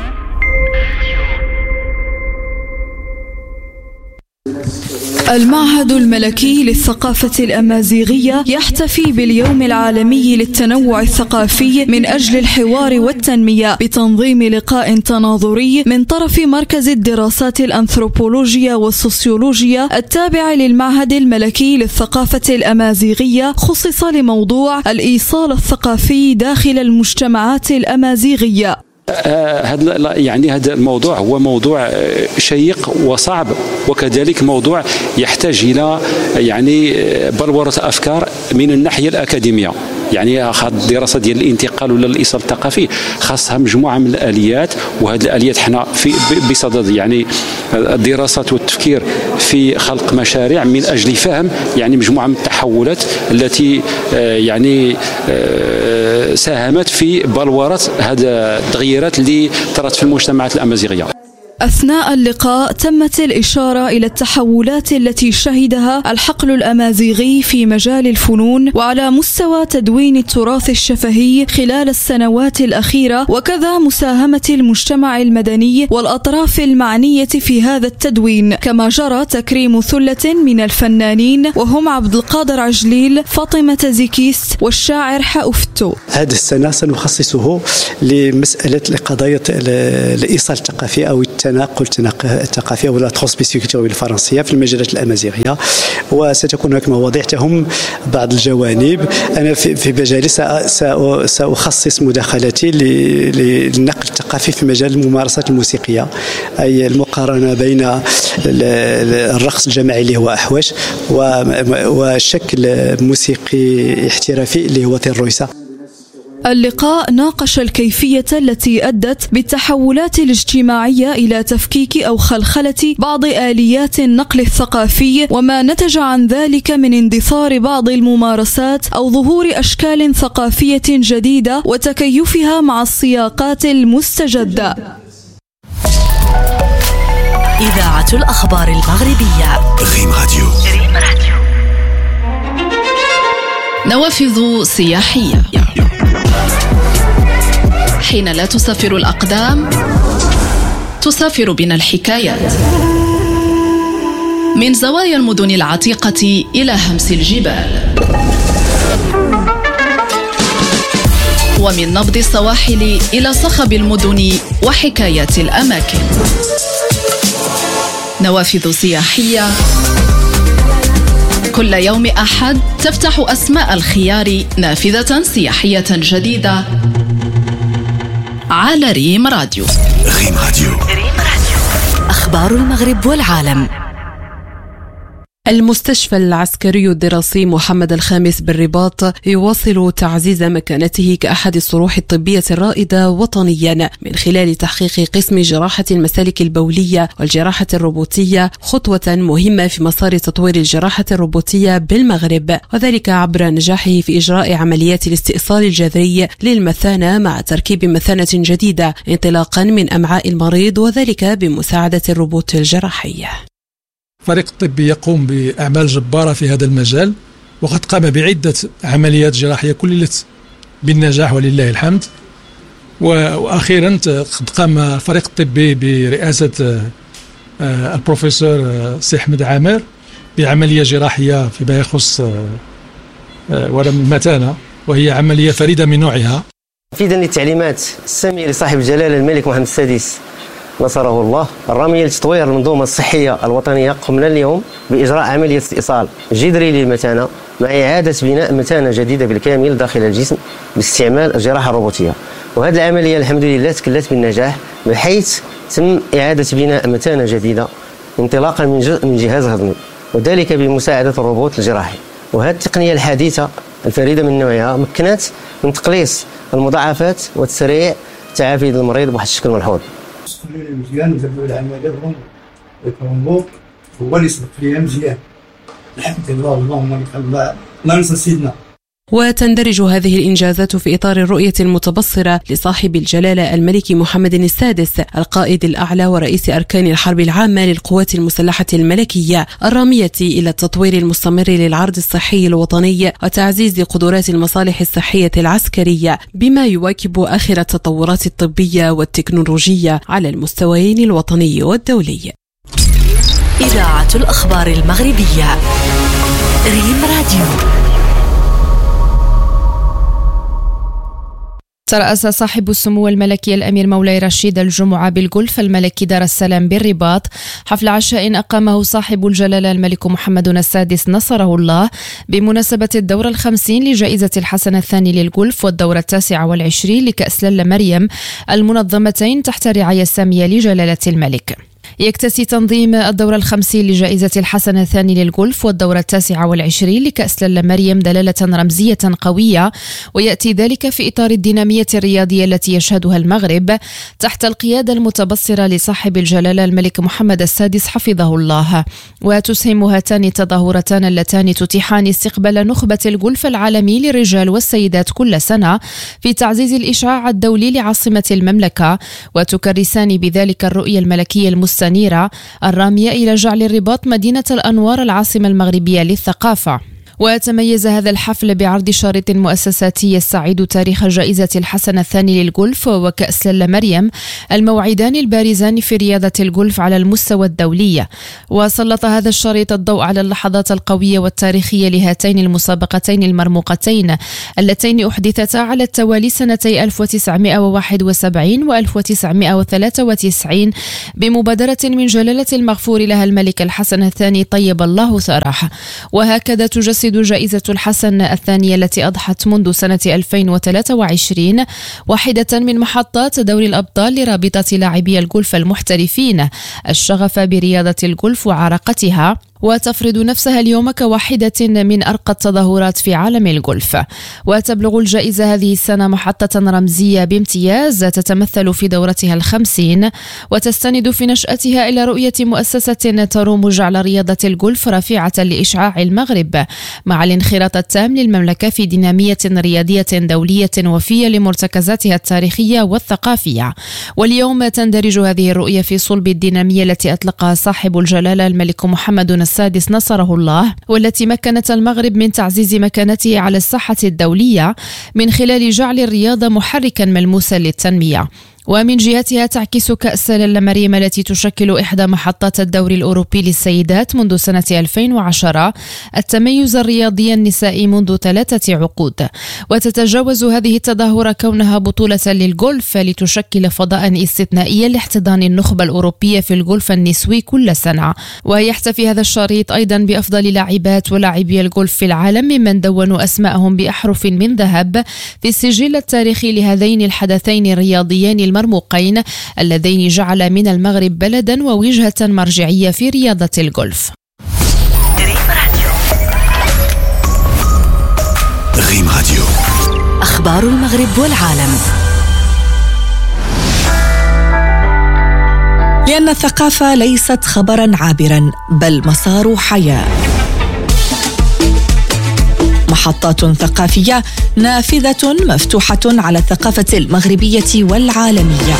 المعهد الملكي للثقافة الأمازيغية يحتفي باليوم العالمي للتنوع الثقافي من أجل الحوار والتنمية بتنظيم لقاء تناظري من طرف مركز الدراسات الأنثروبولوجية والسوسيولوجية التابع للمعهد الملكي للثقافة الأمازيغية، خصص لموضوع الإيصال الثقافي داخل المجتمعات الأمازيغية. هذا الموضوع هو موضوع شيق وصعب، وكذلك موضوع يحتاج إلى بلورة أفكار من الناحية الأكاديمية. يعني هذه الدراسه ديال الانتقال ولا الايصال الثقافي خاصها مجموعه من الاليات، وهذه الاليات حنا بصدد يعني الدراسات والتفكير في خلق مشاريع من اجل فهم يعني مجموعه من التحولات التي يعني ساهمت في بلورة هذه التغييرات اللي طرت في المجتمعات الامازيغيه. أثناء اللقاء تمت الإشارة إلى التحولات التي شهدها الحقل الأمازيغي في مجال الفنون وعلى مستوى تدوين التراث الشفهي خلال السنوات الأخيرة، وكذا مساهمة المجتمع المدني والأطراف المعنية في هذا التدوين، كما جرى تكريم ثلة من الفنانين وهم عبد القادر عجليل، فاطمة زيكيست والشاعر حأفتو. هذه السنة سنخصصه لمسألة قضايا الإيصال الثقافي أو التناقل الثقافي او لا ترانسميسيون كولتوريل الفرنسيه في المجالات الامازيغيه، وستكون هناك مواضيع تهم بعض الجوانب. انا في مجالي ساخصص مداخلتي للنقل الثقافي في مجال الممارسات الموسيقيه، اي المقارنه بين الرقص الجماعي اللي هو احوش وشكل موسيقي احترافي اللي هو تيرويسا. اللقاء ناقش الكيفية التي أدت بالتحولات الاجتماعية إلى تفكيك أو خلخلة بعض آليات النقل الثقافي، وما نتج عن ذلك من اندثار بعض الممارسات أو ظهور أشكال ثقافية جديدة وتكيفها مع السياقات المستجدة. إذاعة الأخبار المغربية ريم راديو. نوافذ سياحية. حين لا تسافر الأقدام تسافر بنا الحكايات، من زوايا المدن العتيقة إلى همس الجبال، ومن نبض السواحل إلى صخب المدن وحكايات الأماكن. نوافذ سياحية كل يوم أحد تفتح أسماء الخيار نافذة سياحية جديدة على ريم راديو. ريم راديو. أخبار المغرب والعالم. المستشفى العسكري الدراسي محمد الخامس بالرباط يواصل تعزيز مكانته كأحد الصروح الطبية الرائدة وطنيا من خلال تحقيق قسم جراحة المسالك البولية والجراحة الروبوتية، خطوة مهمة في مسار تطوير الجراحة الروبوتية بالمغرب، وذلك عبر نجاحه في إجراء عمليات الاستئصال الجذري للمثانة مع تركيب مثانة جديدة انطلاقا من أمعاء المريض، وذلك بمساعدة الروبوت الجراحي. الفريق الطبي يقوم بأعمال جبارة في هذا المجال، وقد قام بعدة عمليات جراحية كللت بالنجاح ولله الحمد. وأخيرا قد قام الفريق الطبي برئاسة البروفيسور سي أحمد عامر بعملية جراحية فيما يخص ورم المثانة، وهي عملية فريدة من نوعها. تنفيذا للتعليمات السامية لصاحب الجلالة الملك محمد السادس نصره الله الرامية لتطوير المنظومة الصحية الوطنية، قمنا اليوم بإجراء عملية استئصال جذري للمثانة مع إعادة بناء مثانة جديدة بالكامل داخل الجسم باستعمال الجراحة الروبوتية. وهذه العملية الحمد لله تكلت بالنجاح، بحيث تم إعادة بناء مثانة جديدة انطلاقا من جهاز هضمي، وذلك بمساعدة الروبوت الجراحي. وهذه التقنية الحديثة الفريدة من نوعها مكنت من تقليص المضاعفات وتسريع تعافي المريض بواحد الشكل ملحوظ. مزيان نديروا العمليه الكرومبو هو اللي صدق فيها مزيان، الحمد لله. اللهم لك الله ننسى سيدنا. وتندرج هذه الإنجازات في إطار الرؤية المتبصرة لصاحب الجلالة الملك محمد السادس القائد الأعلى ورئيس أركان الحرب العامة للقوات المسلحة الملكية، الرامية إلى التطوير المستمر للعرض الصحي الوطني وتعزيز قدرات المصالح الصحية العسكرية، بما يواكب آخر التطورات الطبية والتكنولوجية على المستويين الوطني والدولي. إذاعة الأخبار المغربية ريم راديو. ترأس صاحب السمو الملكي الأمير مولاي رشيد الجمعة بالجولف الملكي دار السلام بالرباط حفل عشاء أقامه صاحب الجلالة الملك محمد السادس نصره الله بمناسبة الدورة 50 لجائزة الحسن الثاني للجولف والدورة 29 لكأس للا مريم، المنظمتين تحت الرعاية السامية لجلالة الملك. يكتسي تنظيم الدورة 50 لجائزة الحسن الثاني للجولف والدورة 29 لكأس لالا مريم دلالة رمزية قوية، ويأتي ذلك في إطار الدينامية الرياضية التي يشهدها المغرب تحت القيادة المتبصرة لصاحب الجلالة الملك محمد السادس حفظه الله. وتسهم هاتان التظاهرتان اللتان تتيحان استقبال نخبة الجولف العالمي للرجال والسيدات كل سنة في تعزيز الإشعاع الدولي لعاصمة المملكة، وتكرسان بذلك الرؤية الملكية المستنيرة الرامية إلى جعل الرباط مدينة الأنوار العاصمة المغربية للثقافة. وتميز هذا الحفل بعرض شريط مؤسساتي يستعيد تاريخ جائزة الحسن الثاني للجولف وكأس لالا مريم، الموعدان البارزان في رياضة الجولف على المستوى الدولي. وسلط هذا الشريط الضوء على اللحظات القوية والتاريخية لهاتين المسابقتين المرموقتين اللتين أحدثتا على التوالي سنتي 1971 و 1993 بمبادرة من جلالة المغفور لها الملك الحسن الثاني طيب الله ثراه. وهكذا تجسد جائزة الحسن الثانية التي أضحت منذ سنة 2023 واحدة من محطات دوري الأبطال لرابطة لاعبي الجولف المحترفين الشغف برياضة الجولف وعراقتها، وتفرض نفسها اليوم كواحدة من أرقى التظاهرات في عالم الجولف. وتبلغ الجائزة هذه السنة محطة رمزية بامتياز تتمثل في دورتها 50، وتستند في نشأتها إلى رؤية مؤسسة تروم جعل رياضة الجولف رافعة لإشعاع المغرب مع الانخراط التام للمملكة في دينامية رياضية دولية وفية لمرتكزاتها التاريخية والثقافية. واليوم تندرج هذه الرؤية في صلب الدينامية التي أطلقها صاحب الجلالة الملك محمد السادس نصره الله، والتي مكنت المغرب من تعزيز مكانته على الساحة الدولية من خلال جعل الرياضة محركا ملموسا للتنمية. ومن جهتها تعكس كأس لالا مريم التي تشكل إحدى محطات الدوري الأوروبي للسيدات منذ سنة 2010 التميز الرياضي النسائي منذ 3 عقود. وتتجاوز هذه التظاهرة كونها بطولة للجولف لتشكل فضاء استثنائيا لاحتضان النخبة الأوروبية في الجولف النسوي كل سنة. ويحتفي هذا الشريط أيضا بأفضل لاعبات ولاعبي الجولف في العالم ممن دونوا أسماءهم بأحرف من ذهب في السجل التاريخي لهذين الحدثين الرياضيين المرموقين اللذين جعل من المغرب بلدا ووجهة مرجعية في رياضة الجولف. ريم راديو، أخبار المغرب والعالم. لأن الثقافة ليست خبرا عابرا بل مسار حياة. محطات ثقافية نافذة مفتوحة على الثقافة المغربية والعالمية.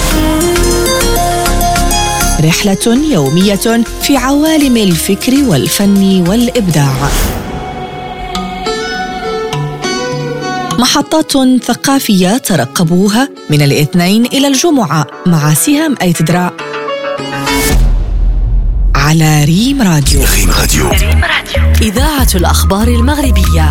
رحلة يومية في عوالم الفكر والفن والإبداع. محطات ثقافية ترقبوها من الاثنين إلى الجمعة مع سهام أيتدرا على ريم راديو. ريم راديو، إذاعة الأخبار المغربية.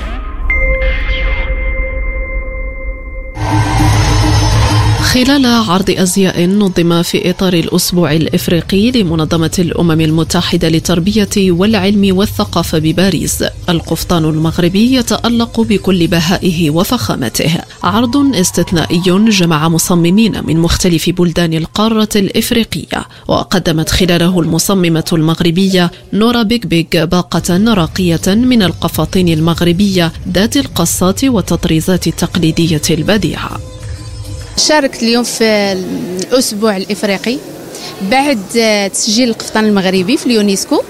خلال عرض أزياء نظم في إطار الأسبوع الإفريقي لمنظمة الأمم المتحدة للتربية والعلم والثقافة بباريس، القفطان المغربي يتألق بكل بهائه وفخامته. عرض استثنائي جمع مصممين من مختلف بلدان القارة الإفريقية، وقدمت خلاله المصممة المغربية نورا بيك باقة راقية من القفاطين المغربية ذات القصات والتطريزات التقليدية البديعة. شاركت اليوم في الأسبوع الإفريقي بعد تسجيل القفطان المغربي في اليونسكو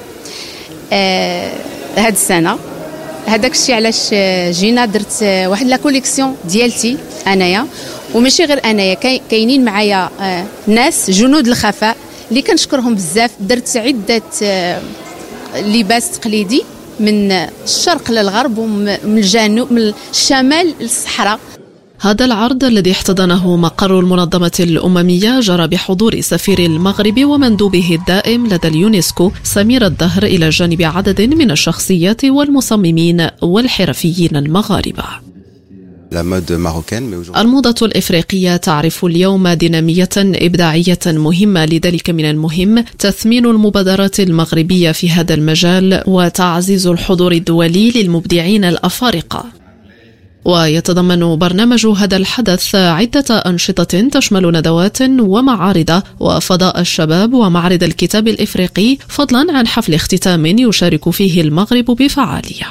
هاد السنة. هذاك الشيء علاش جينا درت واحد لا كوليكسيون ديالتي انايا، وماشي غير انايا، كاينين معايا ناس جنود الخفاء اللي كنشكرهم بزاف. درت عدة لباس تقليدي من الشرق للغرب ومن الجنوب، من الشمال للصحراء. هذا العرض الذي احتضنه مقر المنظمة الأممية جرى بحضور سفير المغرب ومندوبه الدائم لدى اليونسكو سمير الدهر إلى جانب عدد من الشخصيات والمصممين والحرفيين المغاربة. الموضة الإفريقية تعرف اليوم دينامية إبداعية مهمة، لذلك من المهم تثمين المبادرات المغربية في هذا المجال وتعزيز الحضور الدولي للمبدعين الأفارقة. ويتضمن برنامج هذا الحدث عدة أنشطة تشمل ندوات ومعارض وفضاء الشباب ومعرض الكتاب الإفريقي، فضلا عن حفل اختتام يشارك فيه المغرب بفعالية.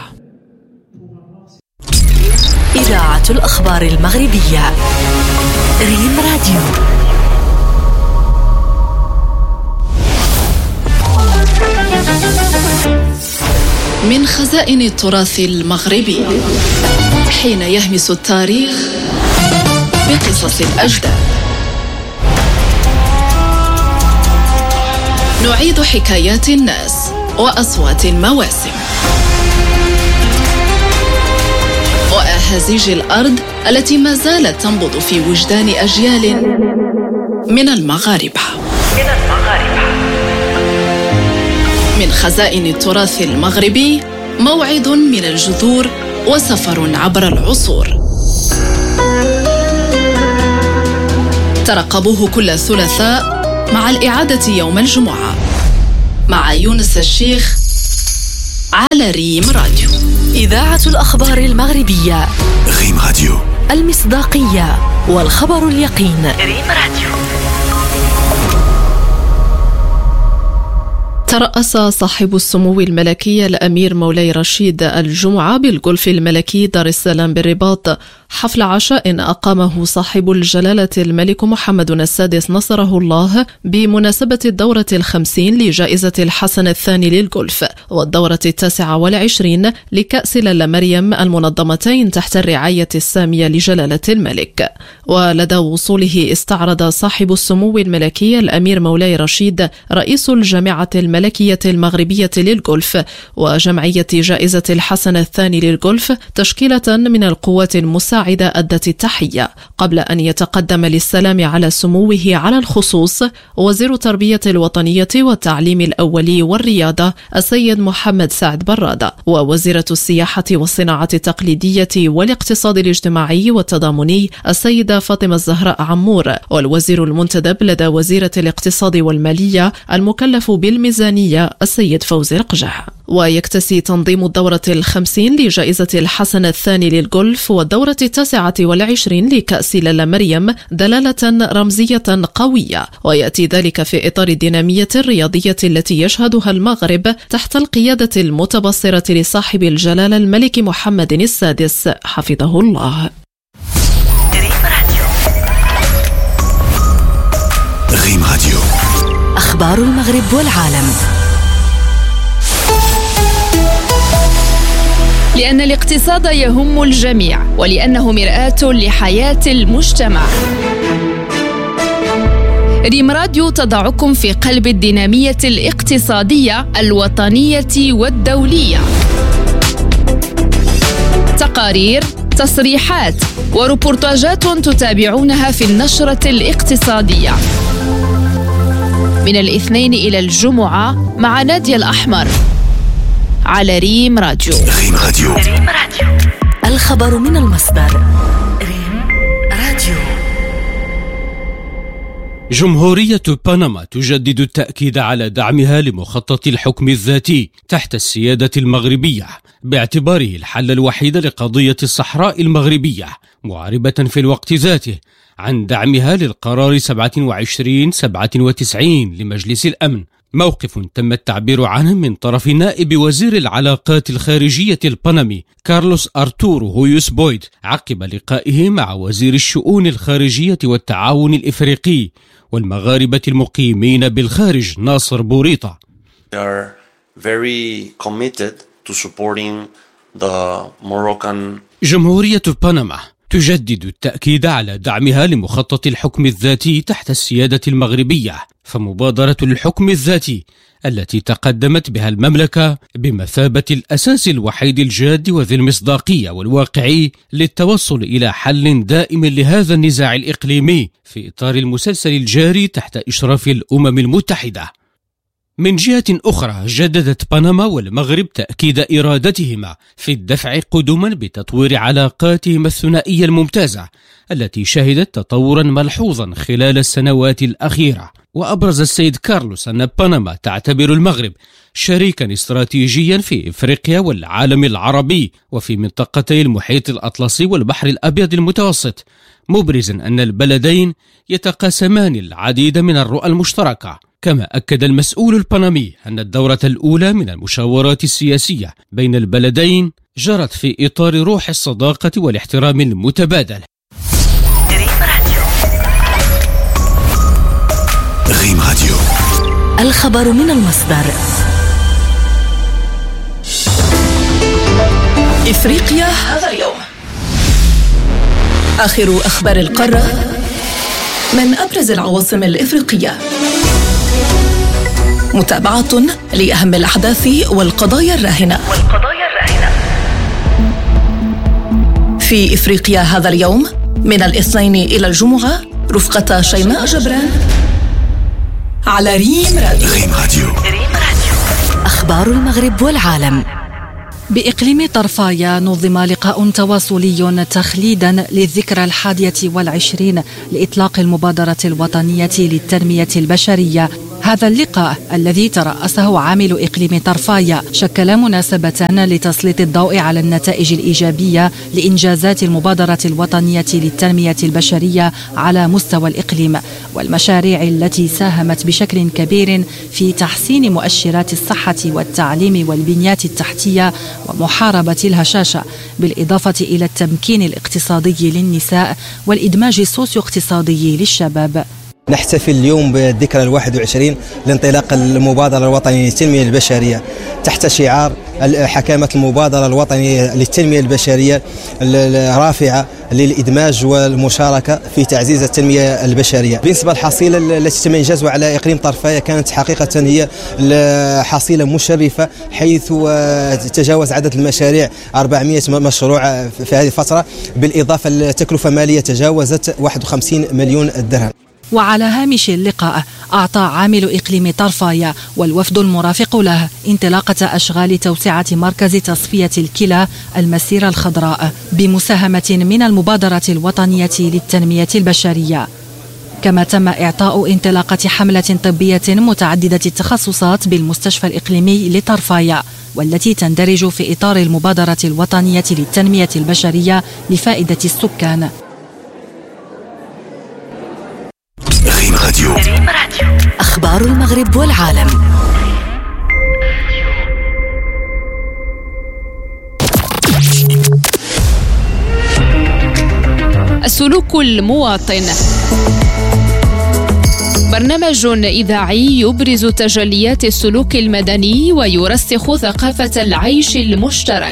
إذاعة الأخبار المغربية ريم راديو. من خزائن التراث المغربي، حين يهمس التاريخ بقصص الأجداد، نعيد حكايات الناس وأصوات المواسم وأهازيج الأرض التي ما زالت تنبض في وجدان أجيال من المغاربة. من خزائن التراث المغربي، موعد من الجذور وسفر عبر العصور. ترقبوه كل ثلاثاء مع الإعادة يوم الجمعة مع يونس الشيخ على ريم راديو. إذاعة الأخبار المغربية ريم راديو، المصداقية والخبر اليقين. ريم راديو. ترأس صاحب السمو الملكي الأمير مولاي رشيد الجمعة بالغولف الملكي دار السلام بالرباط حفل عشاء أقامه صاحب الجلالة الملك محمد السادس نصره الله بمناسبة الدورة 50 لجائزة الحسن الثاني للغولف والدورة 29 لكأس لالا مريم، المنظمتين تحت الرعاية السامية لجلالة الملك. ولدى وصوله استعرض صاحب السمو الملكي الأمير مولاي رشيد رئيس الجامعة الملكية المغربية للغولف وجمعية جائزة الحسن الثاني للغولف تشكيلة من القوات المساعدة أدت التحية، قبل أن يتقدم للسلام على سموه على الخصوص وزير التربية الوطنية والتعليم الأولي والرياضة السيد محمد سعد برادة، ووزيرة السياحة والصناعة التقليدية والاقتصاد الاجتماعي والتضامني السيدة فاطمة الزهراء عمور، والوزير المنتدب لدى وزيرة الاقتصاد والمالية المكلف بالميزانية السيد فوزي القجع. ويكتسي تنظيم الدورة 50 لجائزة الحسن الثاني للغولف والدورة 29 لكأس لالا مريم دلالة رمزية قوية، ويأتي ذلك في إطار الدينامية الرياضية التي يشهدها المغرب تحت القيادة المتبصرة لصاحب الجلالة الملك محمد السادس حفظه الله. ريم راديو، أخبار المغرب والعالم. لأن الاقتصاد يهم الجميع ولأنه مرآة لحياة المجتمع. ريم راديو تضعكم في قلب الدينامية الاقتصادية الوطنية والدولية. تقارير، تصريحات وريبورتاجات تتابعونها في النشرة الاقتصادية من الاثنين إلى الجمعة مع نادية الأحمر على ريم راديو. ريم راديو، الخبر من المصدر. ريم راديو. جمهورية بنما تجدد التأكيد على دعمها لمخطط الحكم الذاتي تحت السيادة المغربية باعتباره الحل الوحيد لقضية الصحراء المغربية، معربة في الوقت ذاته عن دعمها للقرار 2797 لمجلس الأمن، موقف تم التعبير عنه من طرف نائب وزير العلاقات الخارجية البنمي كارلوس أرتورو هويوس بويد عقب لقائه مع وزير الشؤون الخارجية والتعاون الإفريقي والمغاربة المقيمين بالخارج ناصر بوريطة. We are very committed to supporting the Moroccan. جمهورية بنما تجدد التأكيد على دعمها لمخطط الحكم الذاتي تحت السيادة المغربية، فمبادرة الحكم الذاتي التي تقدمت بها المملكة بمثابة الأساس الوحيد الجاد وذي المصداقية والواقعي للتوصل إلى حل دائم لهذا النزاع الإقليمي في إطار المسلسل الجاري تحت إشراف الأمم المتحدة. من جهة أخرى، جددت بنما والمغرب تأكيد إرادتهما في الدفع قدما بتطوير علاقاتهما الثنائية الممتازة التي شهدت تطورا ملحوظا خلال السنوات الأخيرة. وأبرز السيد كارلوس أن بنما تعتبر المغرب شريكا استراتيجيا في إفريقيا والعالم العربي وفي منطقتي المحيط الأطلسي والبحر الأبيض المتوسط، مبرزا أن البلدين يتقاسمان العديد من الرؤى المشتركة. كما أكد المسؤول البنمي أن الدورة الأولى من المشاورات السياسية بين البلدين جرت في إطار روح الصداقة والاحترام المتبادل. ريم راديو، الخبر من المصدر. إفريقيا هذا اليوم، آخر أخبار القارة من أبرز العواصم الإفريقية، متابعة لأهم الأحداث والقضايا الراهنة. في إفريقيا هذا اليوم من الاثنين إلى الجمعة رفقة شيماء جبران على ريم راديو. أخبار المغرب والعالم. بإقليم طرفايا نظم لقاء تواصلي تخليدا للذكرى 21 لإطلاق المبادرة الوطنية للتنمية البشرية. هذا اللقاء الذي ترأسه عامل إقليم طرفايا شكل مناسبة لتسليط الضوء على النتائج الإيجابية لإنجازات المبادرة الوطنية للتنمية البشرية على مستوى الإقليم، والمشاريع التي ساهمت بشكل كبير في تحسين مؤشرات الصحة والتعليم والبنيات التحتية ومحاربة الهشاشة، بالإضافة إلى التمكين الاقتصادي للنساء والإدماج السوسيو اقتصادي للشباب. نحتفل اليوم بالذكرى 21 لانطلاق المبادرة الوطنية للتنمية البشرية تحت شعار حكامة المبادرة الوطنية للتنمية البشرية الرافعة للإدماج والمشاركة في تعزيز التنمية البشرية. بالنسبة للحصيلة التي تم إنجازها على إقليم طرفايا كانت حقيقة هي حصيلة مشرفة، حيث تجاوز عدد المشاريع 400 مشروع في هذه الفترة، بالإضافة لتكلفة مالية تجاوزت 51 مليون درهم. وعلى هامش اللقاء أعطى عامل إقليم طرفايا والوفد المرافق له انطلاقة أشغال توسعة مركز تصفية الكلى المسيرة الخضراء بمساهمة من المبادرة الوطنية للتنمية البشرية. كما تم إعطاء انطلاقة حملة طبية متعددة التخصصات بالمستشفى الإقليمي لطرفايا، والتي تندرج في إطار المبادرة الوطنية للتنمية البشرية لفائدة السكان. ريم راديو، أخبار المغرب والعالم. السلوك المواطن، برنامج إذاعي يبرز تجليات السلوك المدني ويرسخ ثقافة العيش المشترك.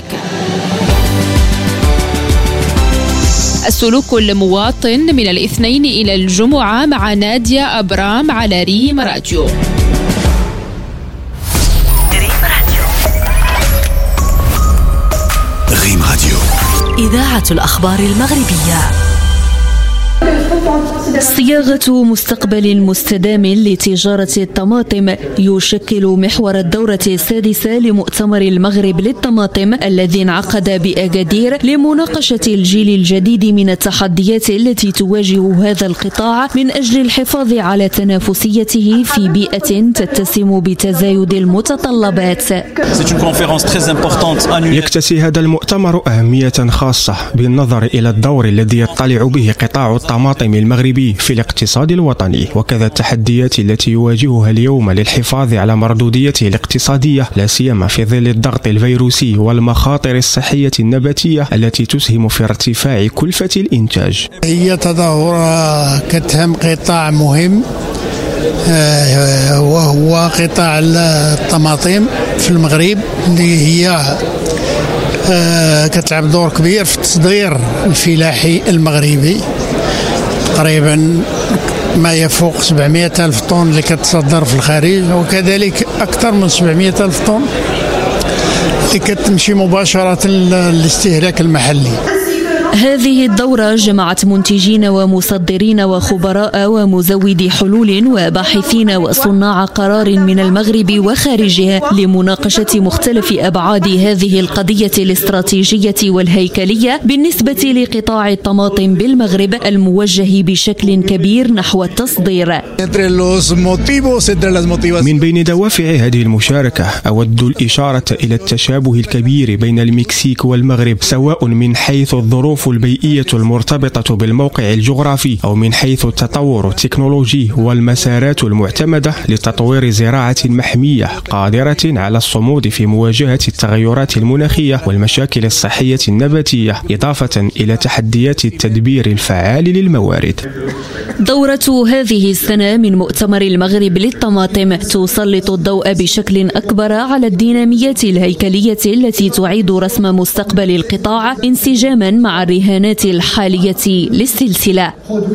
السلوك المواطن من الاثنين إلى الجمعة مع نادية أبرام على ريم راديو. ريم راديو، إذاعة الأخبار المغربية. صياغة مستقبل مستدام لتجارة الطماطم يشكل محور الدورة السادسة لمؤتمر المغرب للطماطم الذي انعقد بأكادير لمناقشة الجيل الجديد من التحديات التي تواجه هذا القطاع من أجل الحفاظ على تنافسيته في بيئة تتسم بتزايد المتطلبات. يكتسي هذا المؤتمر أهمية خاصة بالنظر إلى الدور الذي يطلع به قطاع الطماطم المغربي في الاقتصاد الوطني، وكذا التحديات التي يواجهها اليوم للحفاظ على مردوديته الاقتصادية، لا سيما في ظل الضغط الفيروسي والمخاطر الصحية النباتية التي تسهم في ارتفاع كلفة الإنتاج. هي تظاهرة كتهم قطاع مهم وهو قطاع الطماطم في المغرب، اللي هي كتلعب دور كبير في التصدير الفلاحي المغربي. تقريبا ما يفوق 700 ألف طن اللي كتصدر في الخارج، وكذلك أكثر من 700 ألف طن اللي كتمشي مباشرة للاستهلاك المحلي. هذه الدورة جمعت منتجين ومصدرين وخبراء ومزودي حلول وباحثين وصناع قرار من المغرب وخارجه لمناقشة مختلف أبعاد هذه القضية الاستراتيجية والهيكلية بالنسبة لقطاع الطماطم بالمغرب الموجه بشكل كبير نحو التصدير. من بين دوافع هذه المشاركة أود الإشارة إلى التشابه الكبير بين المكسيك والمغرب، سواء من حيث الظروف البيئية المرتبطة بالموقع الجغرافي أو من حيث التطور التكنولوجي والمسارات المعتمدة لتطوير زراعة محمية قادرة على الصمود في مواجهة التغيرات المناخية والمشاكل الصحية النباتية، إضافة إلى تحديات التدبير الفعال للموارد. دورة هذه السنة من مؤتمر المغرب للطماطم تسلط الضوء بشكل أكبر على الديناميات الهيكلية التي تعيد رسم مستقبل القطاع انسجاما مع الرهانات الحالية للسلسلة.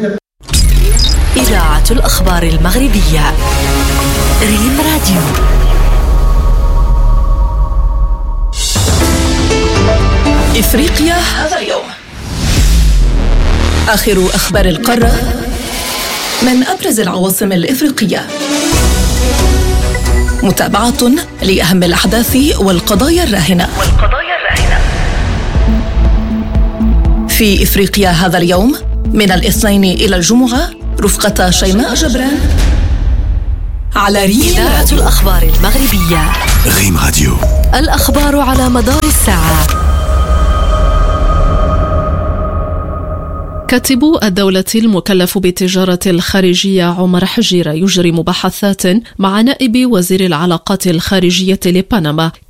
إذاعة الأخبار المغربية ريم راديو. إفريقيا هذا اليوم، آخر أخبار القارة من أبرز العواصم الإفريقية، متابعة لأهم الأحداث والقضايا الراهنة. في إفريقيا هذا اليوم من الاثنين إلى الجمعة رفقة شيماء جبران على ريم. إذاعة الأخبار المغربية ريم راديو، الأخبار على مدار الساعة. كاتب الدولة المكلف بالتجارة الخارجية عمر حجيرة يجري مباحثات مع نائب وزير العلاقات الخارجية لبنما